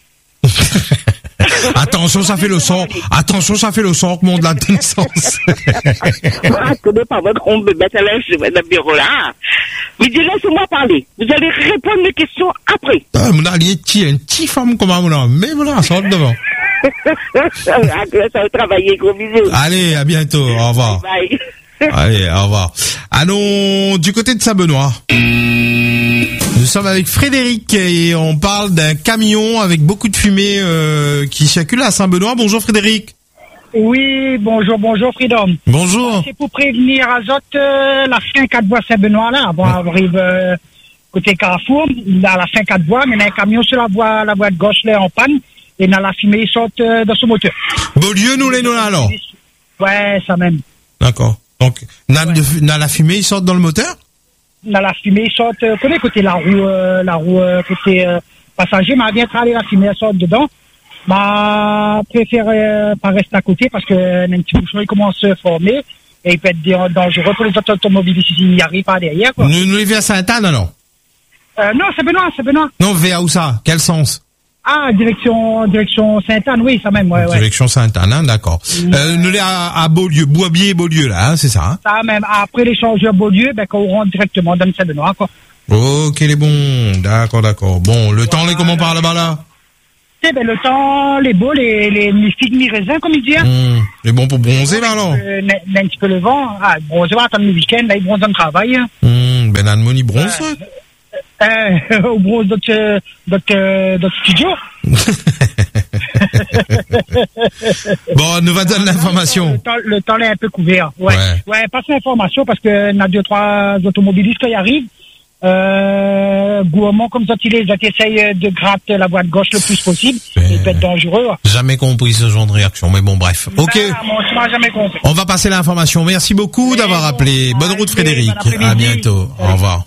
[SPEAKER 1] Attention, ça fait le son. Attention, ça fait le son, mon date de naissance.
[SPEAKER 4] Ah, tu ne pas votre grand bébé, c'est là, je vais dans le bureau là. Mais dis, laissez-moi parler. Vous allez répondre mes questions après.
[SPEAKER 1] Ah, mon allié, un petit femme comme moi, mais voilà, sort devant.
[SPEAKER 4] Ça va travailler, gros bisous.
[SPEAKER 1] Allez, à bientôt, au revoir.
[SPEAKER 4] Bye.
[SPEAKER 1] Allez, au revoir. Allons du côté de Saint-Benoît. Nous sommes avec Frédéric et on parle d'un camion avec beaucoup de fumée euh, qui circule à Saint-Benoît. Bonjour Frédéric.
[SPEAKER 6] Oui, bonjour, bonjour Freedom.
[SPEAKER 1] Bonjour.
[SPEAKER 6] C'est pour prévenir Azote, euh, la fin quatre voies Saint-Benoît là. Bon, on arrive euh, côté Carrefour, là, la fin quatre voies, mais il y a un camion sur la voie, la voie de gauche là en panne et dans la fumée il saute euh, dans son moteur.
[SPEAKER 1] Beaulieu, nous les nous là alors.
[SPEAKER 6] Ouais, ça même.
[SPEAKER 1] D'accord. Donc, dans, ouais. le, dans la fumée, ils sortent dans le moteur?
[SPEAKER 6] Dans la fumée, ils sortent, euh, connais côté la roue, euh, la roue euh, côté euh, passager, m'a bien travaillé la fumée, elle sort dedans. M'a préféré euh, pas rester à côté parce que euh, un petit bouchon, il commence à se former et il peut être dangereux pour les autres automobilistes s'il n'y arrive pas derrière, quoi.
[SPEAKER 1] Nous, nous, il vient à Sainte-Anne, non?
[SPEAKER 6] Euh, non, c'est Benoît, c'est Benoît.
[SPEAKER 1] Non, vers où ça? Quel sens?
[SPEAKER 6] Ah, direction, direction Sainte-Anne, oui, ça même, ouais, ouais.
[SPEAKER 1] Direction Sainte-Anne, hein, d'accord. Mmh. Euh, nous, les à, à Beaulieu, Boisbier et Beaulieu, là, hein, c'est ça, hein?
[SPEAKER 6] Ça même, après l'échangeur Beaulieu, ben, qu'on rentre directement dans le Saint-Benoît, quoi.
[SPEAKER 1] Ok, les bons, d'accord, d'accord. Bon, le ouais, temps, les comment par là-bas, là?
[SPEAKER 6] C'est ben, le temps, les beaux, les, les, les figues, les raisins, comme il dit, hein.
[SPEAKER 1] Mmh. Les bons pour bronzer, là, alors?
[SPEAKER 6] Euh, un petit peu le vent, ah, bronzer, on va attendre le week-end, là, ils bronzent dans le travail, hein.
[SPEAKER 1] Mmh, ben, Anne-Moni bronze,
[SPEAKER 6] euh, Euh, au bronze d'autres, d'autres, d'autres studios.
[SPEAKER 1] Bon, nous va donner l'information.
[SPEAKER 6] Le temps, le temps est un peu couvert. Ouais. Ouais, ouais passe l'information parce que y a deux, trois automobilistes qui arrivent. Euh, gourmand comme ça, il est, ils essayent de gratter la voie de gauche le plus possible. Il peut être dangereux.
[SPEAKER 1] Jamais compris ce genre de réaction, mais bon, bref. Ok.
[SPEAKER 6] Ben, moi, je m'en jamais compris.
[SPEAKER 1] On va passer l'information. Merci beaucoup oui, d'avoir bon, appelé. Bonne route, Frédéric. À bientôt. Ouais. Au revoir.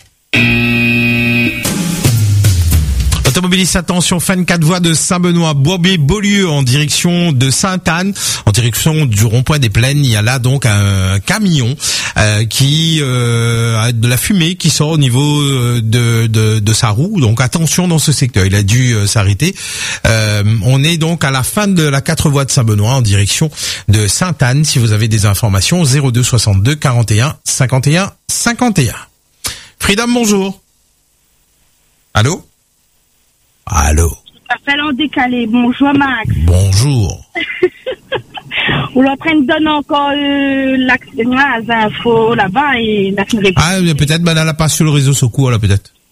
[SPEAKER 1] Automobiliste, attention, fan quatre voies de Saint-Benoît, Boisbier, Beaulieu en direction de Sainte-Anne, en direction du rond-point des Plaines. Il y a là donc un camion euh, qui euh, a de la fumée qui sort au niveau de, de, de sa roue. Donc attention dans ce secteur, il a dû euh, s'arrêter. Euh, on est donc à la fin de la quatre voies de Saint-Benoît en direction de Sainte-Anne. Si vous avez des informations, zéro deux soixante-deux quarante et un cinquante et un cinquante et un. Freedom, bonjour. Allô? Allô.
[SPEAKER 3] Appel en décalé. Bonjour Max.
[SPEAKER 1] Bonjour.
[SPEAKER 3] On leur train de donner encore euh, l'accès infos là-bas et la
[SPEAKER 1] Ah, peut-être, ben, elle n'a pas sur le réseau Secours, là, peut-être.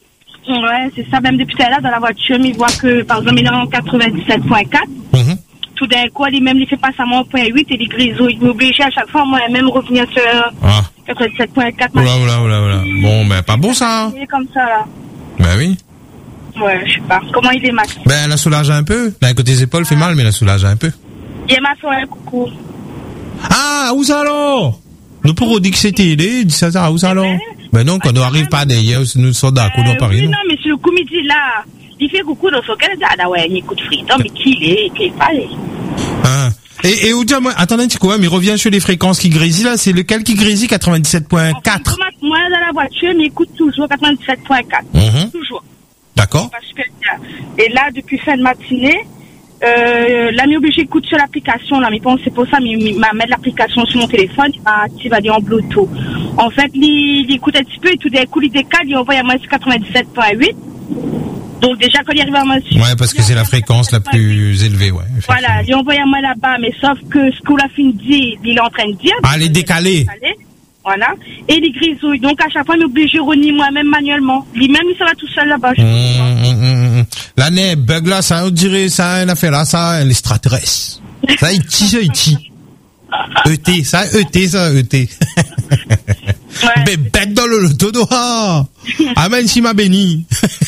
[SPEAKER 3] Ouais, c'est ça. Même depuis tout à l'heure, dans la voiture, il voit que, par exemple, il est en quatre-vingt-dix-sept point quatre. Mm-hmm. Tout d'un coup, il même, il fait passer à mon point huit et les grisouilles. Il m'oblige à chaque fois, moi, même revenir sur ah. quatre-vingt-dix-sept point quatre.
[SPEAKER 1] Oula, oula, oula, oula. Bon, ben, pas bon, ça.
[SPEAKER 3] Il est comme ça, là.
[SPEAKER 1] Ben oui.
[SPEAKER 3] Ouais, je sais pas. Comment il est, Max?
[SPEAKER 1] Ben, elle a soulagé un peu. D'un côté, ses épaules ah. fait mal, mais elle a soulagé un peu.
[SPEAKER 3] Il est ma soeur, coucou.
[SPEAKER 1] Ah, où ça, alors? Nous pourrons dire que c'était il est, dit ça, ça, où ça, alors? Ben non, quand on arrive pas derrière, nous sommes d'accord dans Paris.
[SPEAKER 3] Oui, non, mais sur le coup, midi, là, il fait coucou dans son cas, ah, ouais, il écoute friton, mais qui il est, qui est pas,
[SPEAKER 1] ah. Et, et, ou dire, moi, attendez un petit coup, mais il revient sur les fréquences qui grésillent, là, c'est lequel qui grésille, quatre-vingt-dix-sept point quatre?
[SPEAKER 3] Moi, dans la voiture, mais écoute toujours quatre-vingt-dix-sept point quatre.
[SPEAKER 1] Mm-hmm.
[SPEAKER 3] Toujours.
[SPEAKER 1] D'accord.
[SPEAKER 3] Parce que, et là, depuis fin de matinée, Euh, là, m'est obligé d'écouter sur l'application, là, mais bon, c'est pour ça, mais il m'a mis l'application sur mon téléphone, il m'a activé en Bluetooth. En fait, il, il écoute un petit peu, et tout d'un coup, il décale, il envoie à moi sur quatre-vingt-dix-sept point huit. Donc, déjà, quand il arrive à moi sur...
[SPEAKER 1] Ouais, parce que c'est la fréquence la plus élevée, ouais.
[SPEAKER 3] Voilà, il envoie à moi là-bas, mais sauf que ce qu'on a fini de dire, il est en train de dire.
[SPEAKER 1] Ah, elle est décalée.
[SPEAKER 3] Voilà. Et il grisouille. Donc, à chaque fois, il m'oblige de renier moi-même manuellement. Lui-même, il sera tout seul là-bas.
[SPEAKER 1] Mmh, mmh, mmh. Là, né, bug là, ça, on dirait, ça, une affaire là, ça, un extraterrestre. Ça, il tue, ça, il tue. E T, ça, E T, ça, E T. Ouais. Mais bête dans le loto, ah! Amen, si m'a béni.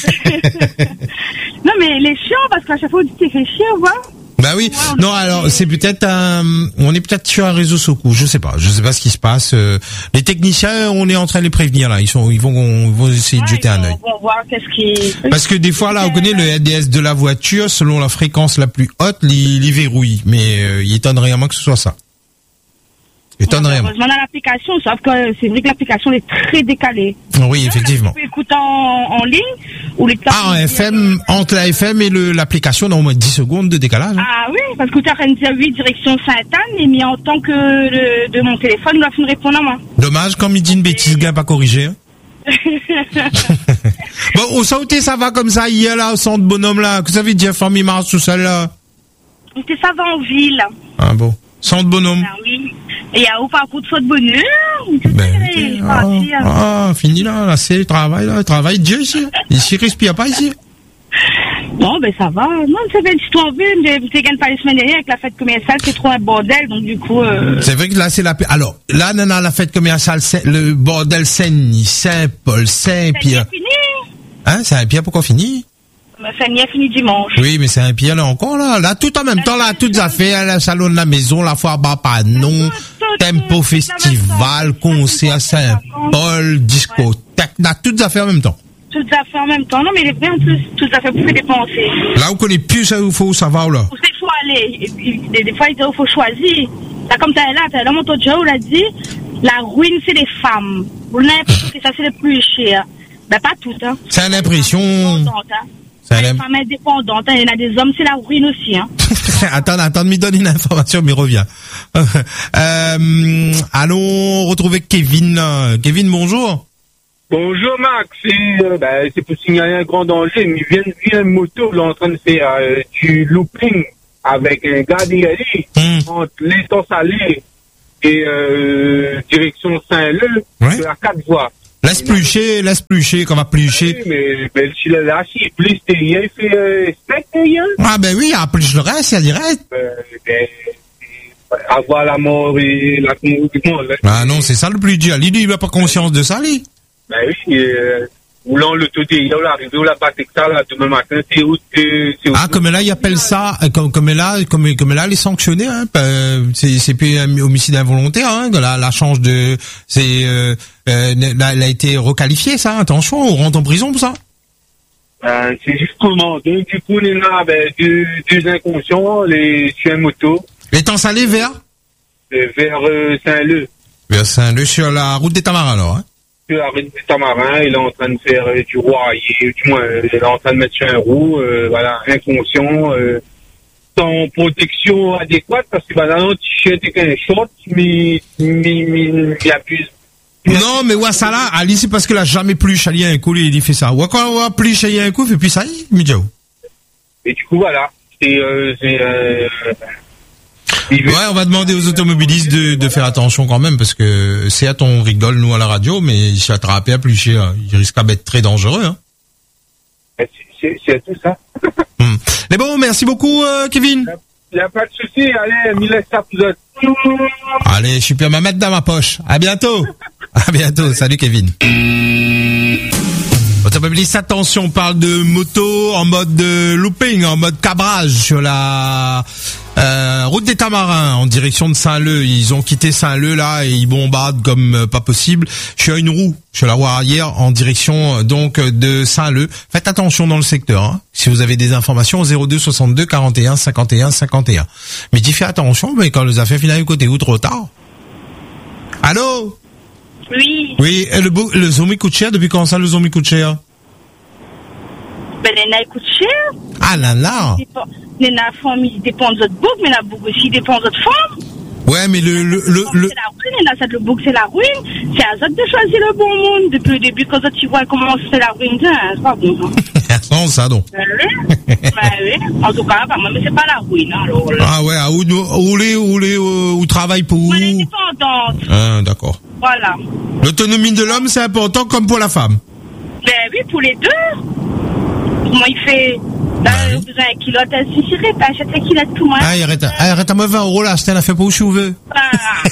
[SPEAKER 3] Non, mais les chiants, parce qu'à chaque fois, on dit que c'est chiant, voilà.
[SPEAKER 1] Bah oui, ouais, non alors c'est peut-être un, on est peut-être sur un réseau Sokou, je sais pas, je sais pas ce qui se passe. Euh, les techniciens, on est en train de les prévenir là, ils sont, ils vont, ils vont essayer ouais, de jeter un œil.
[SPEAKER 3] On va voir qu'est-ce qui.
[SPEAKER 1] Parce que des fois là, on connaît le R D S de la voiture, selon la fréquence la plus haute, il, il verrouille, mais euh, il étonnerait à moi que ce soit ça. Étonnerait.
[SPEAKER 3] Heureusement dans l'application, sauf que c'est vrai que l'application est très décalée.
[SPEAKER 1] Oui, effectivement.
[SPEAKER 3] Tu peux écouter en, en ligne ou les
[SPEAKER 1] Ah, en F M, entre la F M et le, l'application, on a au moins dix secondes de décalage. Hein.
[SPEAKER 3] Ah oui, parce que tu as rien dire oui, direction Sainte-Anne, et mis en tant que le, de mon téléphone, il a fait une réponse à moi.
[SPEAKER 1] Dommage, quand il dit une bêtise, gars, pas corrigé. Hein. Bon, au sauté, ça va comme ça, hier, là, au centre bonhomme, là. Que ça veut dire, famille Mars, tout ça, là?
[SPEAKER 3] C'était ça va en ville.
[SPEAKER 1] Ah bon. Centre bonhomme.
[SPEAKER 3] Ah oui. Et il y a au parcours de faute bonheur.
[SPEAKER 1] Ben, okay. ah, ah, fini là, là, c'est le travail, là, le travail de Dieu ici. Ici, respire pas ici.
[SPEAKER 3] Non, ben ça va. Non, c'est bien, si tu en veux, je ne gagne pas les semaines dernières avec la fête commerciale, c'est trop un bordel, donc du coup. Euh...
[SPEAKER 1] C'est vrai que là, c'est la. Alors, là, non, non, la fête commerciale, c'est le bordel Saint-Denis, Saint-Paul, Saint-Pierre.
[SPEAKER 3] C'est fini.
[SPEAKER 1] Hein, Saint-Pierre, pourquoi fini?
[SPEAKER 3] Ça n'y a fini dimanche.
[SPEAKER 1] Oui, mais c'est un Pierre là encore là. Là, tout en même temps, là, toutes affaires, le salon de la maison, la foire bas panon, tempo festival, concert Saint-Paul, discothèque, là, toutes affaires en même temps.
[SPEAKER 3] Toutes affaires en même temps. Non, mais les vrais, en plus, toutes affaires pour faire dépenser.
[SPEAKER 1] Là, vous connaissez plus ça où il faut savoir, là.
[SPEAKER 3] Où il faut aller. Et puis, des, des fois, il faut choisir. Là, comme t'as là, t'as là, mon taux Joe l'a dit, la ruine, c'est les femmes. Vous n'avez pas que ça, c'est le plus cher. Ben, pas toutes, hein.
[SPEAKER 1] C'est une impression.
[SPEAKER 3] Les femmes indépendantes, il y en a des hommes, c'est la ruine aussi. Hein.
[SPEAKER 1] attends, attends, me donne une information, mais reviens. euh, allons retrouver Kevin. Kevin, bonjour.
[SPEAKER 7] Bonjour Max, c'est, euh, ben, c'est pour signaler un grand danger, mais il vient de voir une moto là, en train de faire euh, du looping avec un gars d'Igali mmh. entre l'étang salé et euh, direction Saint-Leu,
[SPEAKER 1] ouais.
[SPEAKER 7] sur la quatre voies.
[SPEAKER 1] Laisse plucher, laisse plucher, qu'on va plucher.
[SPEAKER 7] Oui, mais, mais si le lâche, il plus rien, il fait euh, spec rien.
[SPEAKER 1] Ah ben oui, en plus le reste, il direct.
[SPEAKER 7] Euh, ben, avoir la mort et la mort du monde. Là.
[SPEAKER 1] Ah non, c'est ça le plus dur. Lui, il n'a pas conscience de ça, lui.
[SPEAKER 7] Ben oui, euh, roulant le taux il là, arrivé au la Batexta, là, demain matin, c'est où, c'est où.
[SPEAKER 1] Ah, comme là, il appelle ça, comme, comme là, comme, comme là, les sanctionnés, hein, c'est, c'est plus un homicide involontaire, hein, la, la change de, c'est, euh, euh, elle a été requalifiée, ça, attention, on rentre en prison pour ça.
[SPEAKER 7] Euh, c'est juste comment, donc, du coup, on est là, ben, deux, deux inconscients, les, sur un moto.
[SPEAKER 1] Les temps salés vers?
[SPEAKER 7] Euh, vers, euh, Saint-Leu.
[SPEAKER 1] Vers Saint-Leu, sur la route des Tamarins, alors, hein.
[SPEAKER 7] La route des Tamarins, il est en train de faire euh, du royer, du moins, euh, il est en train de mettre sur un roue, euh, voilà, inconscient, euh, sans protection adéquate, parce que, bah, là, non, t-shirt et qu'un short, mais, mais, mais, il abuse.
[SPEAKER 1] Non, mais ouais, ça là, Ali, c'est parce qu'il a jamais plu chalé un coup, il fait ça. Ouais, quand on a plu chalé un coup, et puis ça y est, Midjao.
[SPEAKER 7] Et du coup, voilà, c'est, euh, c'est, euh,
[SPEAKER 1] ouais, on va demander aux automobilistes de, de faire attention quand même, parce que c'est à ton rigole, nous, à la radio, mais il s'est attrapé à plus cher. Il risque d'être très dangereux, hein.
[SPEAKER 7] c'est, c'est tout ça.
[SPEAKER 1] Hmm. Mais bon, merci beaucoup, euh, Kevin.
[SPEAKER 7] Il n'y a pas de souci, allez, mille ça vous autres.
[SPEAKER 1] Allez, je suis bien ma mettre dans ma poche. À bientôt. À bientôt. Salut, Kevin. Automobiliste, attention, on parle de moto en mode de looping, en mode cabrage sur la euh, route des Tamarins en direction de Saint-Leu. Ils ont quitté Saint-Leu là et ils bombardent comme euh, pas possible. Je suis à une roue, sur la voie arrière en direction euh, donc de Saint-Leu. Faites attention dans le secteur. Hein. Si vous avez des informations au zéro deux soixante-deux quarante et un cinquante et un cinquante et un. Mais dis fais attention, mais quand les affaires finissent du côté où trop tard. Allô?
[SPEAKER 8] Oui.
[SPEAKER 1] Oui, et le, le zombie coûte cher. Depuis quand ça, le zombie coûte cher?
[SPEAKER 8] Ben, les nains coûtent cher.
[SPEAKER 1] Ah là là.
[SPEAKER 8] Les nains femmes, ils dépendent de votre bouc, mais la bouc aussi dépend de votre femme.
[SPEAKER 1] Ouais, mais le, le, le, le...
[SPEAKER 8] C'est la ruine, et là, ça, le bouc, c'est la ruine. C'est à ça de choisir le bon monde. Depuis le début, quand tu vois comment c'est la ruine, c'est pas bon.
[SPEAKER 1] Non, ça, non.
[SPEAKER 8] Ben oui. Ben oui. En tout cas, moi, mais c'est pas la ruine, alors. Là.
[SPEAKER 1] Ah ouais, où, où les, où les, où travaille pour où?
[SPEAKER 8] Moi, elle est dépendante.
[SPEAKER 1] Ah, d'accord.
[SPEAKER 8] Voilà.
[SPEAKER 1] L'autonomie de l'homme, c'est important comme pour la femme.
[SPEAKER 8] Ben oui, pour les deux. Comment il fait? Là, il a besoin d'un kilote, elle suffirait, t'as acheté un kilote tout, moi.
[SPEAKER 1] Ah, arrête, arrête à me vingt euros là, c'était la fait pas où je veux.
[SPEAKER 8] Ah.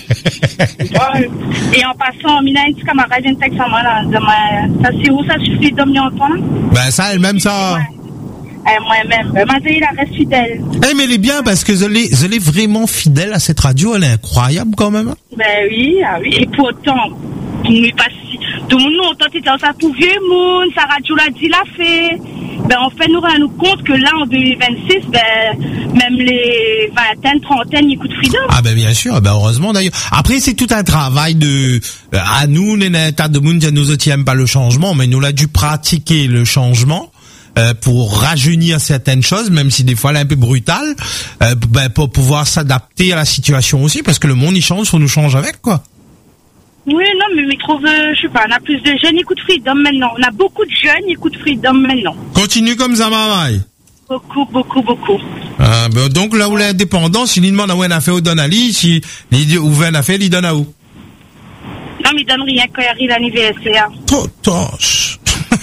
[SPEAKER 8] Et en passant, Mina, une petite camarade, une texte à moi, là, ça c'est où ça suffit d'homme Antoine?
[SPEAKER 1] Ben, ça, elle-même, ça.
[SPEAKER 8] Eh, moi-même, ben, ma il reste fidèle.
[SPEAKER 1] Eh, mais elle est bien parce que je l'ai, je l'ai vraiment fidèle à cette radio, elle est incroyable quand même.
[SPEAKER 8] Ben oui, ah oui, et pourtant, il pas si, tout le monde, non, toi, t'étais ça pour vieux monde, sa radio l'a dit, l'a fait. Ben, on fait nous rendre compte que là, en deux mille vingt-six, ben, même les vingtaines, trentaines, ils écoutent Freedom.
[SPEAKER 1] Ah, ben, bien sûr, ben, heureusement, d'ailleurs. Après, c'est tout un travail de, euh, à nous, les tas de monde, nous autres, n'aiment pas le changement, mais nous, on a dû pratiquer le changement. Euh, pour rajeunir certaines choses, même si des fois elle est un peu brutale, euh, ben, pour pouvoir s'adapter à la situation aussi, parce que le monde il change, faut nous change avec quoi.
[SPEAKER 8] Oui, non, mais je trouve, euh, je sais pas, on a plus de jeunes qui écoutent Freedom maintenant. On a beaucoup de jeunes qui écoutent Freedom maintenant.
[SPEAKER 1] Continue comme ça, maman.
[SPEAKER 8] Beaucoup, beaucoup, beaucoup.
[SPEAKER 1] Ah, ben, donc là où l'indépendance, si il demande à où elle a fait au Donali, si il ouvre une affaire, il donne à où?
[SPEAKER 8] Non, mais il donne rien quand il arrive l'anniversaire.
[SPEAKER 1] Trop tâche.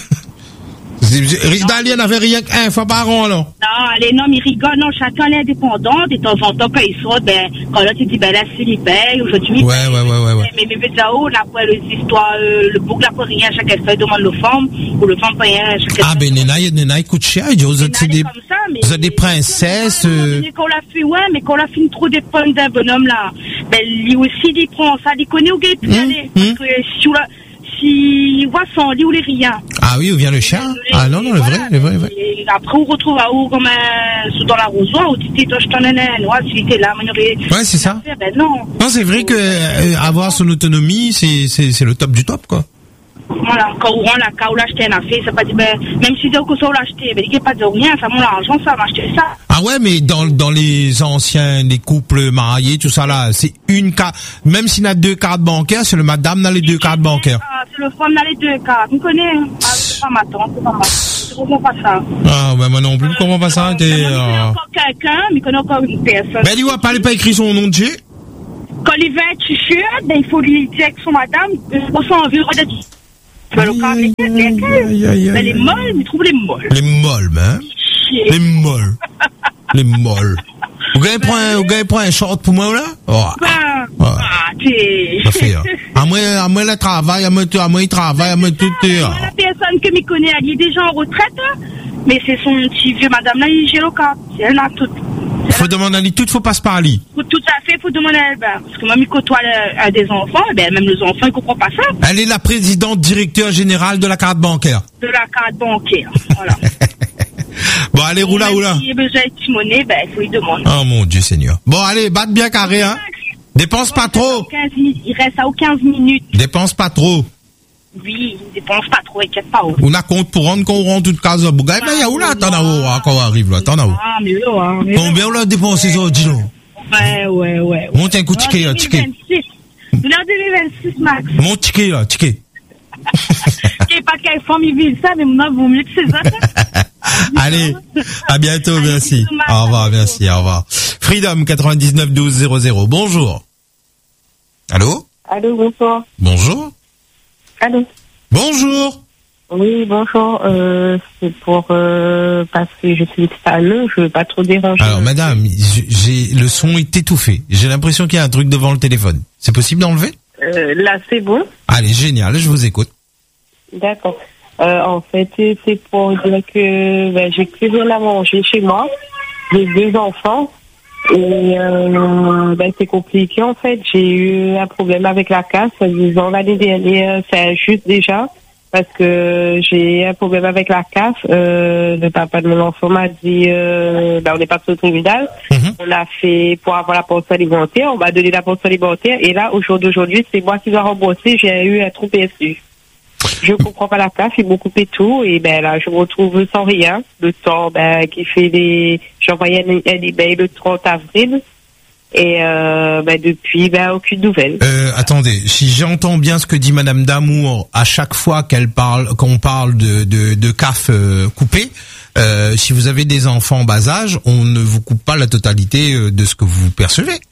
[SPEAKER 1] Ridalien n'avait rien qu'un fois par an, alors.
[SPEAKER 8] Non, les noms, ils rigolent. Non, chacun est indépendant. De temps en temps, quand ils sortent, ben, quand là, tu dis, ben là, c'est il paye. Aujourd'hui,
[SPEAKER 1] ouais, ouais, ouais, ouais, ouais.
[SPEAKER 8] Mais, mais, mais, là-haut, là, pour les histoires, euh, le bouc, là, pour rien, chacun fait, demande le femme, ou le femme, pas rien, chacun
[SPEAKER 1] Ah, ben, Nena, Nena, coûte cher. Vous êtes des, vous êtes des princesses, euh.
[SPEAKER 8] Quand on l'a fait, ouais, mais quand on l'a fait trop dépendre d'un bonhomme, là, ben, lui aussi, il prend ça, il connaît où il peut aller. Parce que si on l'a, si voit son lit ou les rien.
[SPEAKER 1] Ah oui, où vient le chien? Ah non, non, le vrai, le vrai, le vrai.
[SPEAKER 8] Et après, on retrouve à où, comme un, dans l'arrosoir, où tu t'es, je t'en ai un, ouais, s'il était là,
[SPEAKER 1] ouais, c'est ça.
[SPEAKER 8] Ben non.
[SPEAKER 1] Non, c'est vrai que, euh, avoir son autonomie, c'est, c'est, c'est le top du top, quoi.
[SPEAKER 8] Voilà, quand on rend la cas où l'acheter un affaire, c'est pas dit, ben, même si c'est au ça, on l'acheter, ben, il n'y a pas de rien, ça mon argent, ça va acheter ça.
[SPEAKER 1] Ah ouais, mais dans, dans les anciens, les couples mariés, tout ça là, c'est une carte, même s'il y a deux cartes bancaires, c'est le madame dans les deux cartes bancaires.
[SPEAKER 8] Ah, c'est le femme dans les deux cartes, vous connaissez, hein? Ah, c'est pas ma tante, c'est pas ma tante. Je comprends pas ça.
[SPEAKER 1] Ah, ben, moi non plus, je comprends pas ça, t'es,
[SPEAKER 8] euh, euh... encore quelqu'un, mais il connaît encore une personne.
[SPEAKER 1] Ben, il va pas, pas écrit son nom de Dieu.
[SPEAKER 8] Quand il va être chuchur, ben, il faut lui dire que son madame, on s'en veut redire. Elle est molle, mais trouve les molles.
[SPEAKER 1] Les molles, hein? Les molles. Les molles. Vous gagnez pour un, vous gagnez pour un short pour moi, là? Oh.
[SPEAKER 8] Ah, ah, t'es.
[SPEAKER 1] Ça fait, hein. À moi, à moi, le travail, à moi, à moi, il travaille, à moi, tout, est,
[SPEAKER 8] la personne que m'y connaît, elle est déjà en retraite, mais c'est son petit vieux madame, là, il gère le cas. Elle a tout.
[SPEAKER 1] Faut demander à lui, tout, faut passer par lui.
[SPEAKER 8] Tout à fait, faut demander à elle, ben, parce que moi, il côtoie à des enfants, ben, même les enfants, ils comprennent pas ça.
[SPEAKER 1] Elle est la présidente directeur générale de la carte bancaire.
[SPEAKER 8] De la carte bancaire, voilà.
[SPEAKER 1] Bon, allez, roula, roula.
[SPEAKER 8] Si il y a besoin de timoner, ben, il faut lui demander.
[SPEAKER 1] Oh, mon Dieu Seigneur. Bon, allez, batte bien carré, hein. Dépense pas trop.
[SPEAKER 8] Il reste à quinze minutes.
[SPEAKER 1] Dépense pas trop.
[SPEAKER 8] Oui, il dépense pas trop, inquiète pas.
[SPEAKER 1] On a compte pour rendre qu'on rend toute case. Bougaï, mais il y a où là, attends là-haut, quand on arrive là, attends là-haut.
[SPEAKER 8] Ah, mais là, hein.
[SPEAKER 1] Combien on l'a dépensé, ça, dis-donc?
[SPEAKER 8] Ouais, ouais, ouais.
[SPEAKER 1] Monte un coup de ticket, là, ticket.
[SPEAKER 8] deux mille vingt-six, Max.
[SPEAKER 1] Mon ticket, là, ticket.
[SPEAKER 8] Je sais pas quelle forme ils vivent ça, mais maintenant, vaut mieux que c'est ça.
[SPEAKER 1] Allez, à bientôt, merci. Au revoir, merci, au revoir. Freedom quatre-vingt-dix-neuf douze zéro zéro. Bonjour. Allô?
[SPEAKER 9] Allô, bonsoir.
[SPEAKER 1] Bonjour.
[SPEAKER 9] Allô.
[SPEAKER 1] Bonjour.
[SPEAKER 9] Oui, bonjour. Euh, c'est pour euh, parce que je suis installée, je veux pas trop déranger.
[SPEAKER 1] Alors, madame, j'ai le son est étouffé. J'ai l'impression qu'il y a un truc devant le téléphone. C'est possible d'enlever?
[SPEAKER 9] Euh, là, c'est bon.
[SPEAKER 1] Allez, génial. Je vous écoute.
[SPEAKER 9] D'accord. Euh, en fait, c'est pour dire que ben, j'ai plus rien à manger chez moi. J'ai deux enfants et euh, ben, c'est compliqué en fait. J'ai eu un problème avec la casse. Disons l'année dernière, c'est injuste déjà. Parce que j'ai un problème avec la C A F. Euh, le papa de mon enfant m'a dit, euh, ben on n'est pas au tribunal. Mm-hmm. On a fait pour avoir la pension alimentaire. On m'a donné la pension alimentaire. Et là, au jour d'aujourd'hui, c'est moi qui dois rembourser. J'ai eu un trou P S U. Je comprends pas la C A F. Ils m'ont coupé tout. Et ben là, je me retrouve sans rien. Le temps, ben, qui fait des, j'ai envoyé un, un email le trente avril. Et euh, ben depuis, ben aucune nouvelle.
[SPEAKER 1] Euh, attendez, si j'entends bien ce que dit Madame Damour, à chaque fois qu'elle parle, qu'on parle de de, de C A F euh, coupé, euh, si vous avez des enfants en bas âge, on ne vous coupe pas la totalité de ce que vous percevez.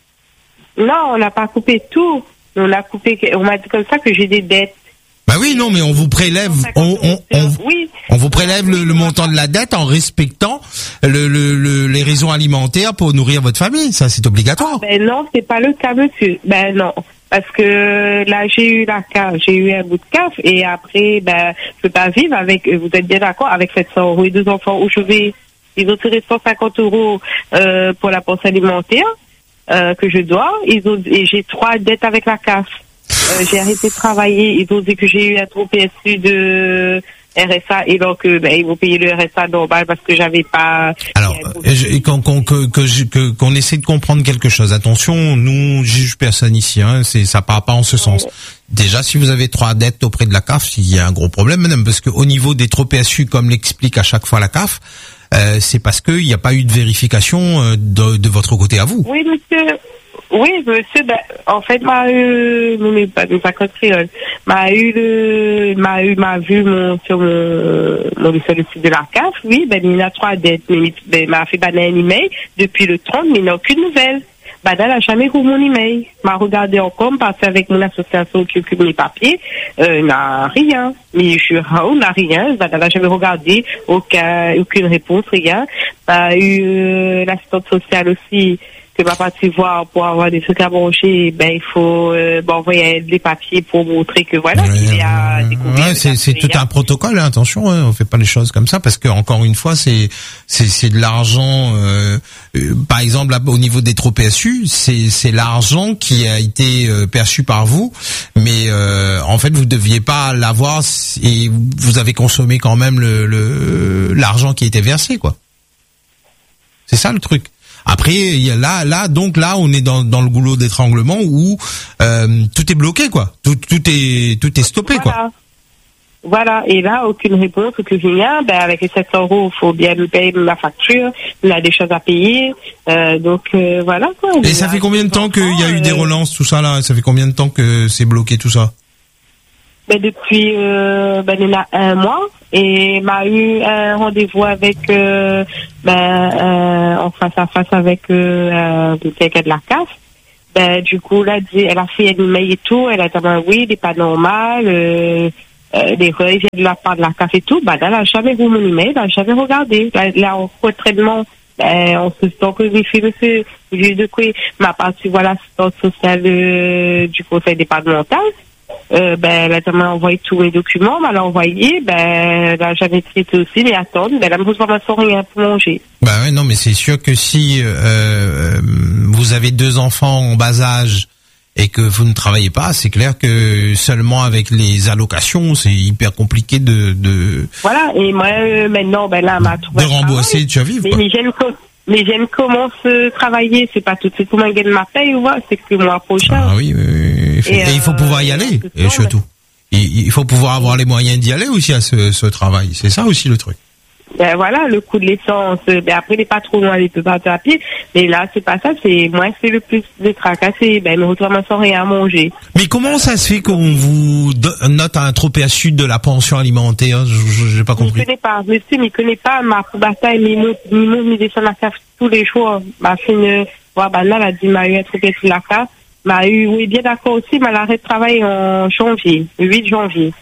[SPEAKER 9] Non, on n'a pas coupé tout. On a coupé. On m'a dit comme ça que j'ai des dettes.
[SPEAKER 1] Bah oui, non, mais on vous prélève, on, on, on,
[SPEAKER 9] oui.
[SPEAKER 1] on vous prélève le, le montant de la dette en respectant le, le, le, les raisons alimentaires pour nourrir votre famille. Ça, c'est obligatoire.
[SPEAKER 9] Ben non, c'est pas le cas, monsieur. Ben non. Parce que là, j'ai eu la C A F, j'ai eu un bout de C A F et après, ben, je peux pas vivre avec, vous êtes bien d'accord, avec sept cents euros et deux enfants où je vais, ils ont tiré cent cinquante euros, euh, pour la pension alimentaire, euh, que je dois. Ils ont, et j'ai trois dettes avec la C A F. Euh, j'ai arrêté de travailler, ils ont dit que j'ai eu un trop P S U de R S A et donc euh, ben, ils vont payer le R S A normal parce que j'avais pas.
[SPEAKER 1] Alors je, qu'on qu'on que, que, que, qu'on essaie de comprendre quelque chose. Attention, nous juge personne ici, hein, c'est ça part pas en ce sens. Déjà, si vous avez trois dettes auprès de la C A F, il y a un gros problème, madame, parce que au niveau des trop P S U, comme l'explique à chaque fois la C A F, euh, c'est parce qu'il n'y a pas eu de vérification euh, de, de votre côté à vous.
[SPEAKER 9] Oui, monsieur. Oui, monsieur, ben, en fait, m'a eu, non, mais pas, pas contre créole, m'a eu le, m'a eu, m'a vu mon, sur mon, mon, sur le site de la C A F, oui, ben, il y a trois dettes, mais, ben, m'a fait banner un email depuis le trente, mais il n'a aucune nouvelle. Ben, elle n'a jamais eu mon email. M'a regardé encore, parce qu'avec mon association qui occupe les papiers, euh, n'a rien. Mais je, on n'a rien. Ben, elle n'a jamais regardé, aucun, aucune réponse, rien. M'a eu, euh, l'assistante sociale aussi, que ma partie voir pour avoir des trucs à manger, ben il faut euh, m'envoyer des papiers pour montrer que voilà,
[SPEAKER 1] ouais,
[SPEAKER 9] il y a des
[SPEAKER 1] ouais, c'est c'est tout un protocole, hein, attention, hein, on fait pas les choses comme ça parce que encore une fois, c'est c'est c'est de l'argent euh, euh, par exemple là, au niveau des trop P S U, c'est c'est l'argent qui a été euh, perçu par vous, mais euh, en fait, vous deviez pas l'avoir et vous avez consommé quand même le le l'argent qui était versé, quoi. C'est ça le truc. Après, il y a là, là, donc là, on est dans, dans le goulot d'étranglement où euh, tout est bloqué, quoi. Tout, tout est, tout est stoppé,
[SPEAKER 9] voilà.
[SPEAKER 1] quoi.
[SPEAKER 9] Voilà. Et là, aucune réponse, aucune rien. Ben avec les sept cents euros, il faut bien nous payer la facture. Il a des choses à payer. Euh, donc euh, voilà, quoi.
[SPEAKER 1] Et ça fait combien de temps qu'il y a eu des relances, tout ça là? Ça fait combien de temps que c'est bloqué tout ça?
[SPEAKER 9] Ben depuis, euh, ben il y a un mois. Et m'a eu un rendez-vous avec euh, ben euh, en face à face avec euh, euh, quelqu'un de la C A F. Ben du coup là, elle a fait un email et tout. Elle a dit ben oui, il n'est pas normal. Euh, euh, les revues de la part de la C A F et tout. Ben elle n'a jamais vu mon email, elle n'a jamais regardé. Là, là en retraitement, ben on se sent que j'ai fait monsieur, j'ai de quoi ma partie voilà assistante sociale euh, du conseil départemental. Euh, ben, elle m'a envoyé tous mes documents, m'a envoyé, ben, elle a jamais traité aussi, mais attendre, ben, elle me pose pas rien pour manger.
[SPEAKER 1] Bah ouais, non, mais c'est sûr que si, euh, vous avez deux enfants en bas âge et que vous ne travaillez pas, c'est clair que seulement avec les allocations, c'est hyper compliqué de, de.
[SPEAKER 9] Voilà, et moi, euh, maintenant, ben, là, m'a trouvé.
[SPEAKER 1] De rembourser, tu as vu,
[SPEAKER 9] mais, mais j'aime Mais j'aime comment se travailler, c'est pas tout de suite pour gagner ma paye ou quoi, c'est que le mois prochain.
[SPEAKER 1] Ah oui, oui, oui. Et, et euh, il faut pouvoir y aller, et surtout. Il, il faut pouvoir avoir les moyens d'y aller aussi à ce, ce travail, c'est ça aussi le truc.
[SPEAKER 9] Ben voilà, le coût de l'essence, ben après les patrons, ils peuvent partir à pied, mais là c'est pas ça, c'est moi c'est le plus de tracas, c'est ben me retrouver sans rien à manger.
[SPEAKER 1] Mais comment ça se fait qu'on vous note un trop P S U de la pension alimentaire? Je n'ai pas compris.
[SPEAKER 9] Je connais pas, monsieur, mais connais pas ma bataille, mes mots, mes mots, mes dessins à caf tous les jours. Ma fille, voilà, ben là, elle a dit m'a eu un trop P S U de la caf, m'a eu, oui bien d'accord aussi, m'a l'arrêté de travail en janvier, le huit janvier. Mmh.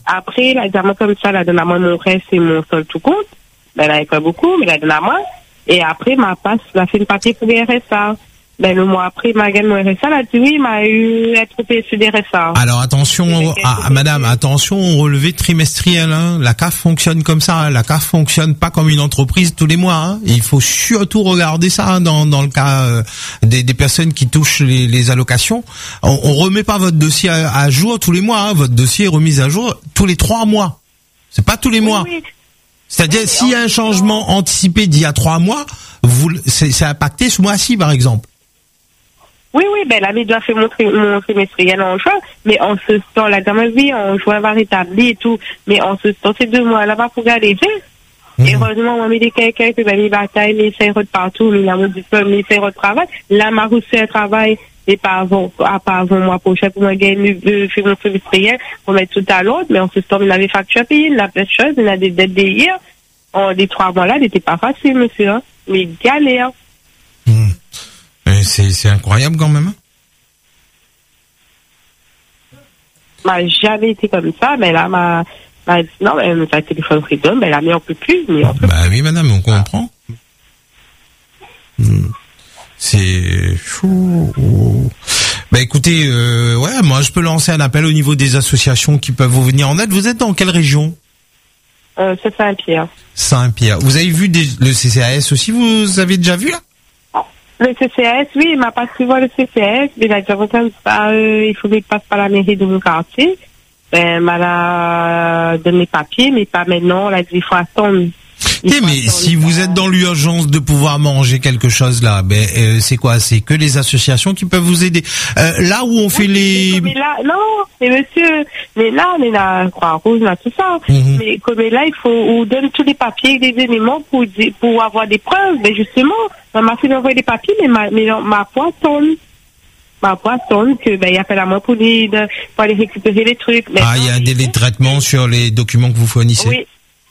[SPEAKER 9] après, là, évidemment, comme ça, la donne à moi, mon reste, c'est mon seul tout compte. Ben, là, il pas beaucoup, mais la donne à moi. Et après, ma passe, la fait une papier pour les R S A. Ben, le mois après, ma gagne mon R S A, là, dit oui, m'a eu être payé sur des R S A.
[SPEAKER 1] Alors, attention, à, madame, attention au relevé trimestriel, hein. La C A F fonctionne comme ça, hein. La C A F fonctionne pas comme une entreprise tous les mois, hein. Il faut surtout regarder ça, hein, dans, dans le cas euh, des, des personnes qui touchent les, les allocations. On, on remet pas votre dossier à, à jour tous les mois, hein. Votre dossier est remis à jour tous les trois mois. C'est pas tous les mois.
[SPEAKER 9] Oui, oui.
[SPEAKER 1] C'est-à-dire,
[SPEAKER 9] oui,
[SPEAKER 1] s'il y a un changement anticipé d'il y a trois mois, vous, c'est, c'est impacté ce mois-ci, par exemple.
[SPEAKER 9] Oui, oui, ben, la doit faire mon, tri- mon trimestriel en juin, mais en ce temps, la gamme vie, en juin va rétablir et tout, mais en ce temps, ces deux mois-là, va pour aller mmh. Et heureusement, on a mis des quelqu'un qui va les batailles, les serres de partout, les amours du diplôme, les serres de travail. Là, ma reçu un travail, et pas avant, à pas avant mois prochain, pour moi, gagner, euh, faire mon trimestriel, pour mettre tout à l'autre, mais en ce temps, il avait facture payée, il a plein de choses, il a des dettes d'hier. En, les trois mois-là, n'était pas facile, monsieur, hein. Mais galère.
[SPEAKER 1] Mmh. C'est, c'est incroyable quand même.
[SPEAKER 9] M'a jamais été comme ça, mais là, m'a, m'a dit non, mais ça téléphone freedom, mais là, mais on peut plus, mais on peut
[SPEAKER 1] Bah oui, madame, on comprend. Hmm. C'est fou. Bah écoutez, euh, ouais, moi je peux lancer un appel au niveau des associations qui peuvent vous venir en aide. Vous êtes dans quelle région?
[SPEAKER 9] Euh, c'est Saint-Pierre.
[SPEAKER 1] Saint-Pierre. Vous avez vu des, le C C A S aussi? Vous avez déjà vu là?
[SPEAKER 9] Le C C A S, oui, il m'a pas su voir le C C A S, mais il a déjà comme ça, euh, il faut qu'il passe par la mairie de mon quartier. Ben, m'a la donné les papiers, mais pas maintenant, là, il faut attendre.
[SPEAKER 1] Eh mais si vous êtes dans l'urgence de pouvoir manger quelque chose là, ben euh, c'est quoi? C'est que les associations qui peuvent vous aider. Euh, là où on fait
[SPEAKER 9] oui,
[SPEAKER 1] les.
[SPEAKER 9] Mais là, non, mais monsieur, mais là on est là, Croix-Rouge, là tout ça. Mm-hmm. Mais comme là, il faut on donne tous les papiers, des éléments pour pour avoir des preuves. Mais justement, ma fille m'envoie des papiers, mais ma mais ma poisson. Ma poisson que ben il appelle à moi pour les pour aller récupérer les trucs.
[SPEAKER 1] Mais ah, il y a un délai de traitement sur les documents que vous fournissez.
[SPEAKER 9] Oui.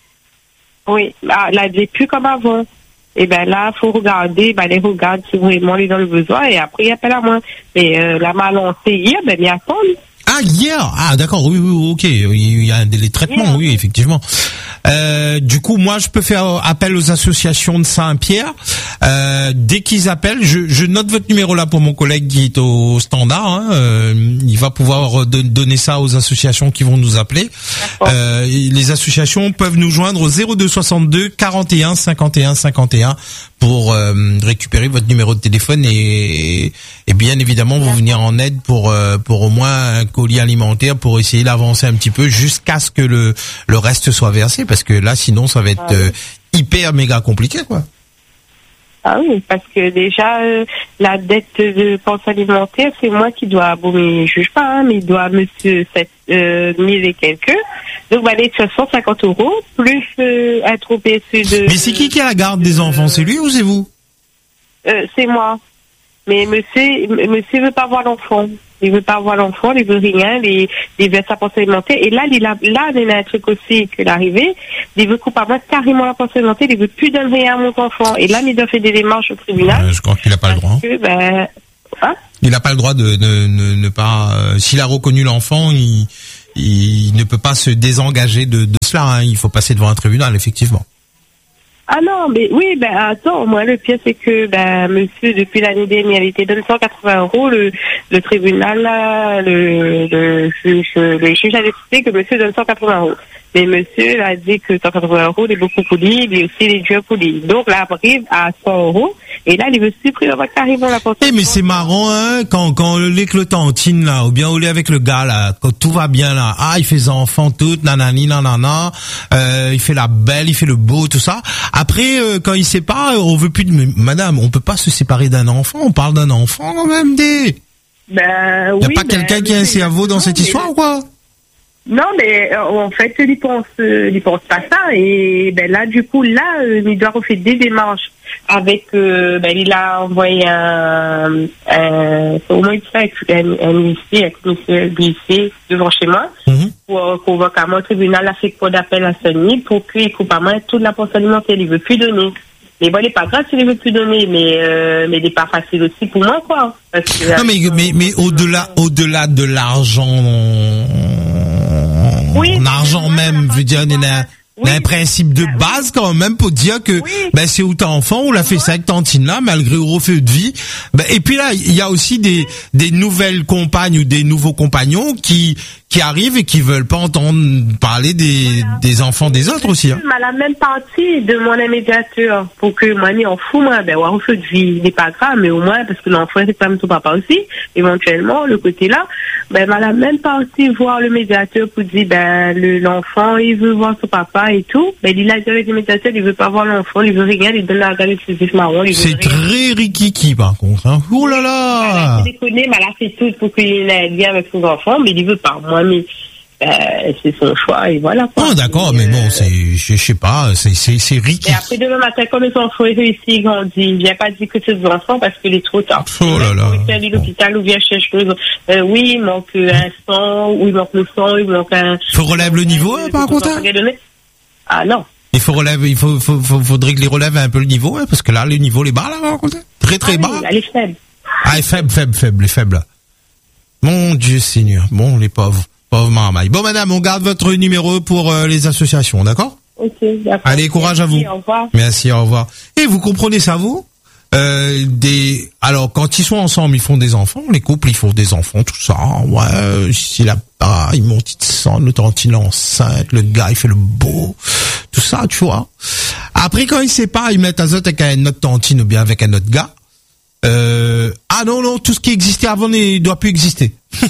[SPEAKER 9] Oui, là, là, il n'est plus comme avant. Et ben là, faut regarder, ben les regarde si vraiment il est dans le besoin et après il appelle à moi. Et euh, la m'a lancé hier, ben il attend.
[SPEAKER 1] Ah hier, ah d'accord, oui oui ok, il y a un délai de traitement, yeah. Oui effectivement. Euh, du coup, moi, je peux faire appel aux associations de Saint-Pierre. Euh, dès qu'ils appellent, je, je note votre numéro là pour mon collègue qui est au standard. Hein. Euh, il va pouvoir donner ça aux associations qui vont nous appeler. Euh, les associations peuvent nous joindre au zéro deux soixante-deux quarante et un cinquante et un cinquante et un pour euh, récupérer votre numéro de téléphone et, et bien évidemment vous venir en aide pour euh, pour au moins un colis alimentaire pour essayer d'avancer un petit peu jusqu'à ce que le le reste soit versé. Parce que là, sinon, ça va être euh, hyper méga compliqué, quoi.
[SPEAKER 9] Ah oui, parce que déjà, euh, la dette de pension alimentaire, c'est moi qui dois, bon, mais je juge pas, hein, mais il doit monsieur sept euh, mille et quelques. Donc, va aller sur cent cinquante euros, plus euh, être au P S U de...
[SPEAKER 1] Mais c'est qui qui a la garde des enfants? C'est lui ou c'est vous?
[SPEAKER 9] euh, C'est moi. Mais monsieur, monsieur veut pas voir l'enfant. Il veut pas avoir l'enfant, il veut rien, il, il veut sa pension alimentaire. Et là, il a, là, il y a un truc aussi qui est arrivé. Il veut couper carrément la pension alimentaire, il veut plus donner rien à mon enfant. Et là, il doit faire des démarches au tribunal.
[SPEAKER 1] Euh, je crois qu'il a pas le droit.
[SPEAKER 9] Que, ben, hein?
[SPEAKER 1] Il n'a pas le droit de ne, ne, ne pas, euh, s'il a reconnu l'enfant, il, il ne peut pas se désengager de, de cela, hein. Il faut passer devant un tribunal, effectivement.
[SPEAKER 9] Ah non, mais oui, ben attends, moi le pire c'est que ben monsieur depuis l'année dernière il était donné cent quatre-vingts euros, le le tribunal là, le le juge le juge a décidé que monsieur donne cent quatre-vingts euros. Mais monsieur a dit que cent quatre-vingts euros il est beaucoup pour lui, mais aussi il est dur pour lui. Donc là arrive à cent euros et là il veut supprimer carrément la pension.
[SPEAKER 1] Eh mais c'est marrant hein, quand quand l'éclatantine là, ou bien au lit avec le gars là, quand tout va bien là, ah il fait ses enfants toutes, nanani nanana, euh, il fait la belle, il fait le beau, tout ça. Après, euh, quand il sépare, on veut plus de... Mais, madame, on peut pas se séparer d'un enfant, on parle d'un enfant quand même, des...
[SPEAKER 9] Ben,
[SPEAKER 1] oui, y a pas
[SPEAKER 9] ben,
[SPEAKER 1] quelqu'un qui a un cerveau dans cette histoire ou quoi?
[SPEAKER 9] Non, mais euh, en fait, il pense, euh, il pense pas ça. Et ben là, du coup, là, euh, il doit refaire des démarches avec. Euh, ben il a envoyé un, un au moins ça avec un, un huissier, avec monsieur huissier devant chez moi, mm-hmm. pour euh, convoquer à moi au tribunal, a fait quoi d'appel à Sony pour qu'il coupe à main toute la pension alimentaire. Il veut plus donner. Mais bon, il n'est pas grave s'il ne veut plus donner, mais euh, mais il n'est pas facile aussi pour moi, quoi. Parce que,
[SPEAKER 1] non, mais mais mais au-delà au-delà de l'argent oui, en argent même, veut dire, il y a oui. un principe de base quand même pour dire que oui. ben c'est où t'as enfant, on l'a fait ça avec tantine là, malgré au refus de vie. Ben, et puis là, il y a aussi des des nouvelles compagnes ou des nouveaux compagnons qui qui arrivent et qui veulent pas entendre parler des voilà. des enfants des autres aussi. Hein.
[SPEAKER 9] À la même partie de mon médiateur pour que moi m'y en fous moi, ben au refus de vie n'est pas grave, mais au moins parce que l'enfant c'est quand même ton papa aussi, éventuellement le côté là, ben à la même partie voir le médiateur pour dire ben le, l'enfant il veut voir son papa et tout, mais il a dit avec le médiateur, il veut pas voir l'enfant, il veut rien, il donne la regarde exclusif marron.
[SPEAKER 1] C'est très rikiki par contre, hein. Oh là là!
[SPEAKER 9] Il déconne, mais elle a fait tout pour qu'il ait lien avec son enfant, mais il veut pas. Moi, mais, euh, c'est son choix, et voilà.
[SPEAKER 1] Oh, d'accord, mais, mais bon, euh, c'est, je sais pas, c'est, c'est, c'est rikiki.
[SPEAKER 9] Et après demain matin, comme les enfants réussi, ils grandissent, j'ai pas dit que c'est des enfants parce qu'il est trop tard.
[SPEAKER 1] Oh là là.
[SPEAKER 9] Il aller à l'hôpital ou vient chercher, euh, oui, il manque un sang, ou il manque le sang, il manque un.
[SPEAKER 1] Faut relève le niveau, hein, par contre?
[SPEAKER 9] Ah non.
[SPEAKER 1] Il faut relever, il faut, faut, faut, faudrait que les relèvent un peu le niveau, hein, parce que là, le niveau, les bas, là, par contre, très, très
[SPEAKER 9] ah
[SPEAKER 1] bas.
[SPEAKER 9] Oui, elle est faible.
[SPEAKER 1] Ah, elle est faible, faible, faible, les faibles. Mon Dieu Seigneur. Bon, les pauvres, pauvres marmailles. Bon, madame, on garde votre numéro pour euh, les associations, d'accord?
[SPEAKER 9] Ok, d'accord.
[SPEAKER 1] Allez, courage
[SPEAKER 9] Merci,
[SPEAKER 1] à vous.
[SPEAKER 9] Au revoir.
[SPEAKER 1] Merci, au revoir. Et vous comprenez ça, vous? Euh, des, alors, quand ils sont ensemble, ils font des enfants, les couples, ils font des enfants, tout ça. Ouais, s'il a pas, il monte, il descend, le tantine est enceinte, le gars, il fait le beau. Tout ça, tu vois. Après, quand ils se séparent, ils mettent un autre avec un autre tantine ou bien avec un autre gars. Euh, ah non, non, tout ce qui existait avant ne doit plus exister.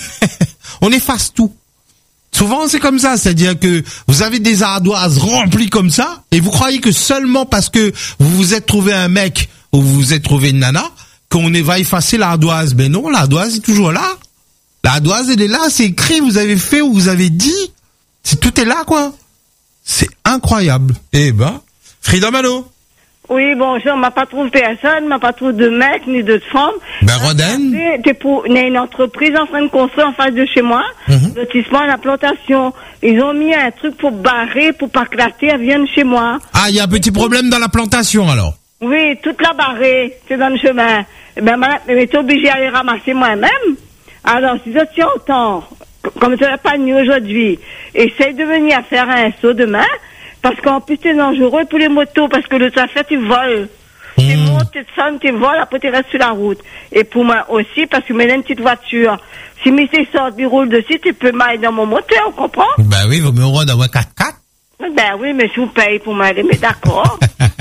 [SPEAKER 1] On efface tout. Souvent, c'est comme ça, c'est-à-dire que vous avez des ardoises remplies comme ça, et vous croyez que seulement parce que vous vous êtes trouvé un mec ou vous vous êtes trouvé une nana, qu'on va effacer l'ardoise. Mais non, l'ardoise est toujours là. L'ardoise, elle est là, c'est écrit, vous avez fait ou vous avez dit. C'est, tout est là, quoi. C'est incroyable. Eh ben, Frida Malo.
[SPEAKER 10] Oui, bonjour, m'a pas trouvé personne, m'a pas trouvé de mec, ni de femme.
[SPEAKER 1] Ben, Roden.
[SPEAKER 10] T'es pour, il y a une entreprise en train de construire en face de chez moi, mm-hmm. lotissement, la plantation. Ils ont mis un truc pour barrer, pour pas que la terre vienne chez moi.
[SPEAKER 1] Ah, il y a un petit problème dans la plantation, alors.
[SPEAKER 10] Oui, toute la barrée, c'est dans le chemin. Ben, madame, mais t'es obligé d'aller ramasser moi-même. Alors, si je tiens autant, comme je l'ai pas mis aujourd'hui, essaye de venir faire un saut demain, parce qu'en plus, c'est dangereux pour les motos, parce que le trafic, tu voles. Mmh. Tu montes, tu descends, tu voles, après tu restes sur la route. Et pour moi aussi, parce que je mets une petite voiture. Si mes sort, il roule dessus, tu peux m'aller dans mon moteur, on comprend?
[SPEAKER 1] Ben oui, vous me rendez dans un quatre-quatre.
[SPEAKER 10] Ben oui, mais je vous paye pour m'aller, mais d'accord.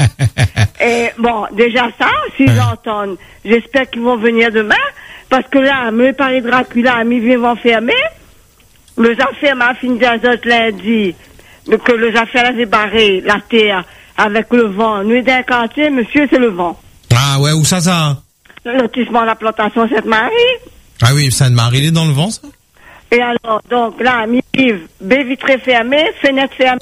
[SPEAKER 10] Et bon, déjà ça, s'ils mmh. entendent, j'espère qu'ils vont venir demain, parce que là, me parler de Dracula, ils vont fermer. Les affaires m'a fini d'azote lundi. Que les affaires avaient barré la terre avec le vent. Nous, d'un quartier, monsieur, c'est le vent.
[SPEAKER 1] Ah ouais, où ça, ça?
[SPEAKER 10] Le lotissement de la plantation Sainte-Marie.
[SPEAKER 1] Ah oui, Sainte-Marie, il est dans le vent, ça?
[SPEAKER 10] Et alors, donc, là, mi-vive, baie vitrée fermée, fenêtre fermée.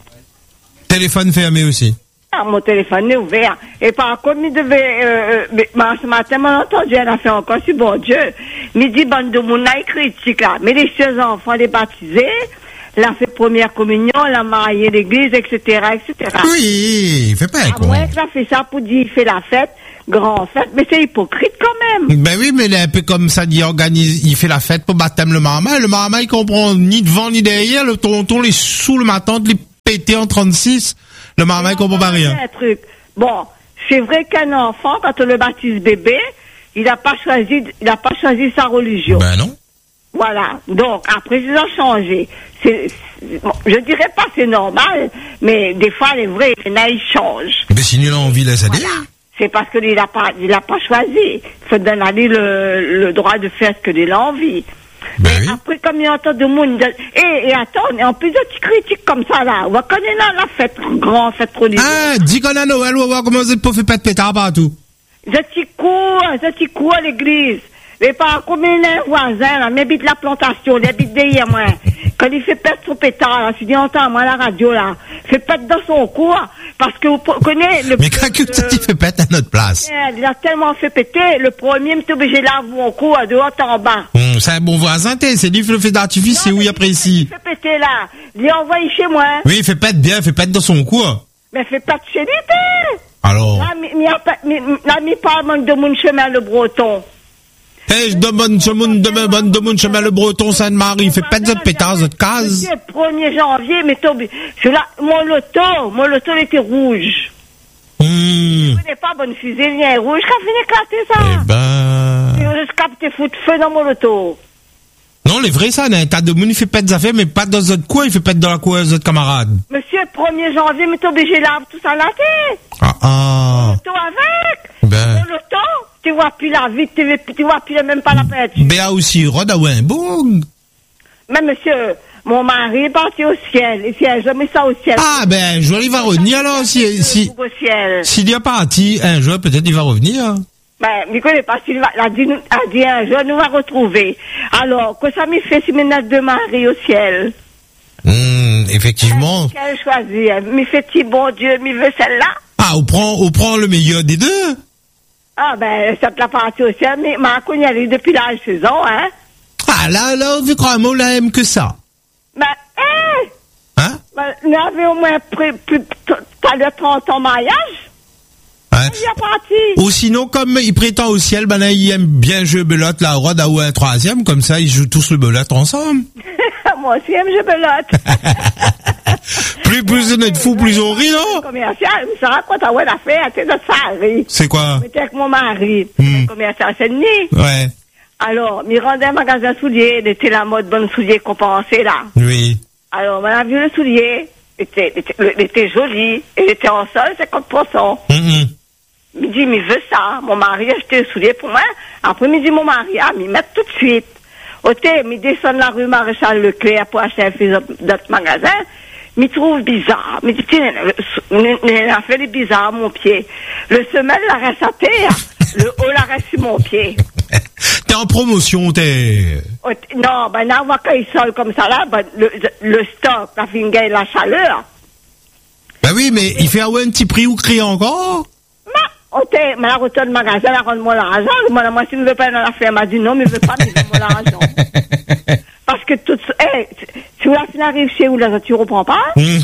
[SPEAKER 1] Téléphone fermé aussi.
[SPEAKER 10] Ah, mon téléphone est ouvert. Et par contre, il devait, euh, mais, ce matin, m'a entendu une affaire encore, si bon Dieu. Il dit, bande de mon critique, là. Mais les chers enfants, les baptisés, l'a fait première communion, l'a marié l'église, et cetera, et cetera.
[SPEAKER 1] Oui, il fait pas un con.
[SPEAKER 10] À moins que l'a fait ça pour dire, il fait la fête, grand fête, mais c'est hypocrite quand même.
[SPEAKER 1] Ben oui, mais il est un peu comme ça, il organise, il fait la fête pour baptême le maman, le maman, il comprend ni devant ni derrière, le tonton, les sous, le matin, les pété en trente-six, le maman, il comprend pas rien.
[SPEAKER 10] Un truc. Bon, c'est vrai qu'un enfant, quand on le baptise bébé, il n'a pas choisi, il a pas choisi sa religion.
[SPEAKER 1] Ben non.
[SPEAKER 10] Voilà. Donc, après, ils ont changé. C'est, c'est, bon, je dirais pas c'est normal, mais des fois, les vrais, les naïfs changent.
[SPEAKER 1] Mais si nul a envie, laisse aller.
[SPEAKER 10] Voilà. C'est parce qu'il n'a pas, il a pas choisi. Il faut donner le, le droit de faire ce qu'il a envie.
[SPEAKER 1] Ben
[SPEAKER 10] mais
[SPEAKER 1] oui.
[SPEAKER 10] après, comme il y a tant de monde, et, et attends, en plus de petites critiques comme ça, là, on va connaître là, la fête, grande fête religieuse.
[SPEAKER 1] Ah, dis qu'on a Noël, on va voir comment vous êtes pas fait pas de pétard partout.
[SPEAKER 10] Je t'y cours, je t'y cours à l'église. Mais par contre, les voisins, là, m'habite la plantation, ils habitent derrière moi. Quand il fait perdre son pétard, là, je dis, entends, moi, la radio, là, fait perdre dans son cours, parce que vous connaissez le...
[SPEAKER 1] Mais quand que ça, il fait perdre à notre place.
[SPEAKER 10] Il a tellement fait péter, le premier m'est obligé de laver mon cou de haut en bas.
[SPEAKER 1] Hum, c'est un bon voisin, t'es, c'est lui qui le fait d'artifice, c'est où il apprécie.
[SPEAKER 10] Il fait péter, là. Il est envoyé chez moi.
[SPEAKER 1] Oui, il fait perdre bien, il fait perdre dans son cou.
[SPEAKER 10] Mais fait perdre chez lui, t'es.
[SPEAKER 1] Alors?
[SPEAKER 10] Là, il n'y a pas, là, il parle de mon chemin, le breton.
[SPEAKER 1] Eh, je demande ce monde, demain, bonne demande, chemin le breton, Sainte-Marie, fait pas de pétard, de case.
[SPEAKER 10] Monsieur, premier janvier, mais tombé. Je là, mon loto, mon loto, il était rouge.
[SPEAKER 1] Mmh.
[SPEAKER 10] Je connais pas bonne fusée, il est rouge, qu'a fini éclater ça.
[SPEAKER 1] Eh ben.
[SPEAKER 10] Je capte foutre feu dans mon loto.
[SPEAKER 1] Non, les vrais, ça, un tas de monde, il fait pas des affaires, mais pas dans votre coin, il fait pas dans la coin des autres camarades.
[SPEAKER 10] Monsieur, premier janvier, mais t'es obligé là, tout ça là, t'es.
[SPEAKER 1] Ah, ah.
[SPEAKER 10] Loto avec.
[SPEAKER 1] Ben.
[SPEAKER 10] Mon loto, tu vois plus la vie, tu, tu vois plus même pas la peinture.
[SPEAKER 1] Ben, aussi, Roda, ouais, bon.
[SPEAKER 10] Mais monsieur, mon mari est parti au ciel, et si elle jamais ça au ciel.
[SPEAKER 1] Ah, ben, je il va revenir, alors, si, si,
[SPEAKER 10] au ciel.
[SPEAKER 1] s'il y a parti un jour, peut-être il va revenir.
[SPEAKER 10] Ben, je connais pas s'il va, a dit, a dit un jour, nous va retrouver. Alors, que ça m'y fait si mes de mari au ciel?
[SPEAKER 1] Hum, effectivement.
[SPEAKER 10] Qu'elle choisit? M'y fait-il bon Dieu, m'y veut celle-là?
[SPEAKER 1] Ah, on prend, on prend le meilleur des deux.
[SPEAKER 10] Ah, ben, ça te l'a parti au ciel, mais ma connu elle depuis l'âge de saison, hein?
[SPEAKER 1] Ah, là, là, vu qu'on on la aime que ça.
[SPEAKER 10] Ben, hé!
[SPEAKER 1] Hein?
[SPEAKER 10] Ben, nous avions au moins pris plus, pas de trente ans mariage.
[SPEAKER 1] Hein?
[SPEAKER 10] Il est parti.
[SPEAKER 1] Ou sinon, comme il prétend au ciel, ben là, il aime bien jouer belote, la Rode ou un troisième, comme ça, ils jouent tous le belote ensemble.
[SPEAKER 10] Moi aussi, j'aime jouer belote.
[SPEAKER 1] plus, plus on est fou, plus on rit, non?
[SPEAKER 10] Commercial, mais ça raconte à ouais l'affaire, c'est notre Paris.
[SPEAKER 1] C'est quoi?
[SPEAKER 10] J'étais avec mon mari,
[SPEAKER 1] hmm.
[SPEAKER 10] commercial Saint-Denis.
[SPEAKER 1] Ouais.
[SPEAKER 10] Alors, il rendait un magasin de souliers, il était la mode bonne souliers qu'on pensait là.
[SPEAKER 1] Oui.
[SPEAKER 10] Alors, on a vu le soulier, il était, il était, il était joli, il était en sol, cinquante pour cent.
[SPEAKER 1] Mm-hmm.
[SPEAKER 10] Il dit, mais veut ça. Mon mari a acheté le soulier pour moi. Après, il dit, mon mari, ah, m'y met tout de suite. Au thé, il descend la rue Maréchal Leclerc pour acheter un fils d'autres magasins. Il trouve bizarre. Il dit, tiens, il a fait des bizarres à mon pied. Le semelle la reste à terre. Le haut la reste sur mon pied.
[SPEAKER 1] T'es en promotion, t'es...
[SPEAKER 10] Non, ben, là, on voit qu'il sol comme ça, là, ben, le, le stock, la fingue la chaleur.
[SPEAKER 1] Ben oui, mais il fait un petit prix ou créer encore?
[SPEAKER 10] Non, ok, mais la retourne magasin, la rend-moi l'argent. Moi, moi, si je ne veux pas dans la ferme, elle m'a dit non, mais je ne veux pas, mais donne-moi l'argent. Parce que tout, hey, si la fin arrive chez vous, là, tu ne reprends pas? Il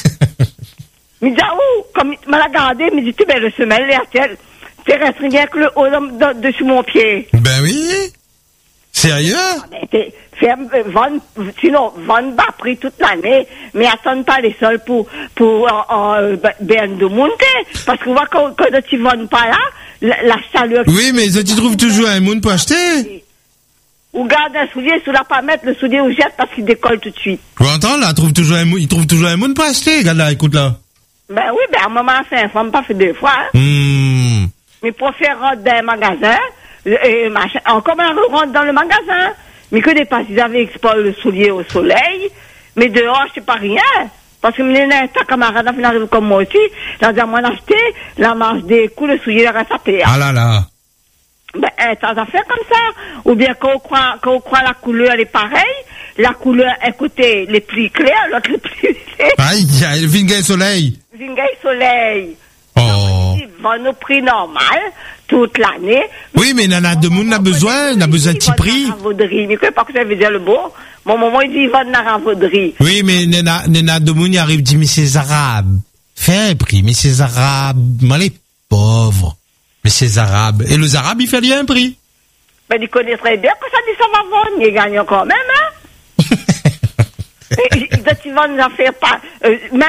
[SPEAKER 10] dit, ah, où? Comme il m'a regardé, il me dit, tu ben, le semelle, l'air, t'es resté rien que le haut de, de, dessus mon pied.
[SPEAKER 1] Ben oui. Sérieux?
[SPEAKER 10] Ah, ben, t'es, ferme, vendre, sinon, vendre bas prix toute l'année, mais attends pas les sols pour, pour, euh, euh, ben, de monter. Parce qu'on voit quand, quand tu ne vends pas là, la, la chaleur.
[SPEAKER 1] Oui, mais tu trouves toujours un monde pour acheter?
[SPEAKER 10] Ou garde un soulier, sous la pas mettre le soulier ou jette parce qu'il décolle tout de suite.
[SPEAKER 1] Tu entends, là, trouve toujours un, il trouve toujours un monde pour acheter. Regarde là, écoute là.
[SPEAKER 10] Ben oui, ben, à un moment, c'est un femme pas fait deux fois, hein.
[SPEAKER 1] Hmm.
[SPEAKER 10] Mais pour faire rentrer dans un magasin, et machin, encore on rentre dans le magasin. Mais que des pas, ils avaient exposé le soulier au soleil, mais dehors, c'est pas rien. Parce que mes ta camarade, elle arrive comme moi aussi, là, j'ai moi acheté, la marche des coups, le soulier, la reste à terre.
[SPEAKER 1] Ah là là.
[SPEAKER 10] Ben, t'as à faire comme ça. Ou bien, quand on croit, quand on croit la couleur, elle est pareille, la couleur, écoutez, les plis clairs, l'autre, les plis,
[SPEAKER 1] aïe, aïe, le vingay soleil.
[SPEAKER 10] Vingay soleil.
[SPEAKER 1] Oh.
[SPEAKER 10] Ils vendent au prix normal, toute l'année.
[SPEAKER 1] Oui, mais Nana de Moun a besoin, n'a besoin de petit prix.
[SPEAKER 10] Mais quoi, pas que ça veut dire le beau. Mon maman, il dit, ils vendent la ravauderie.
[SPEAKER 1] Oui, mais Nana, Nana de Moun, il arrive, dit, mais c'est arabe. Fais un prix, mais c'est arabe. Mais les pauvres. Mais c'est arabe. Et les arabes, il fait rien un prix.
[SPEAKER 10] Ben, ils connaissent très bien que ça dit, ça va vendre. Ils gagnent quand même, hein. Ils vendent des affaires pas, euh,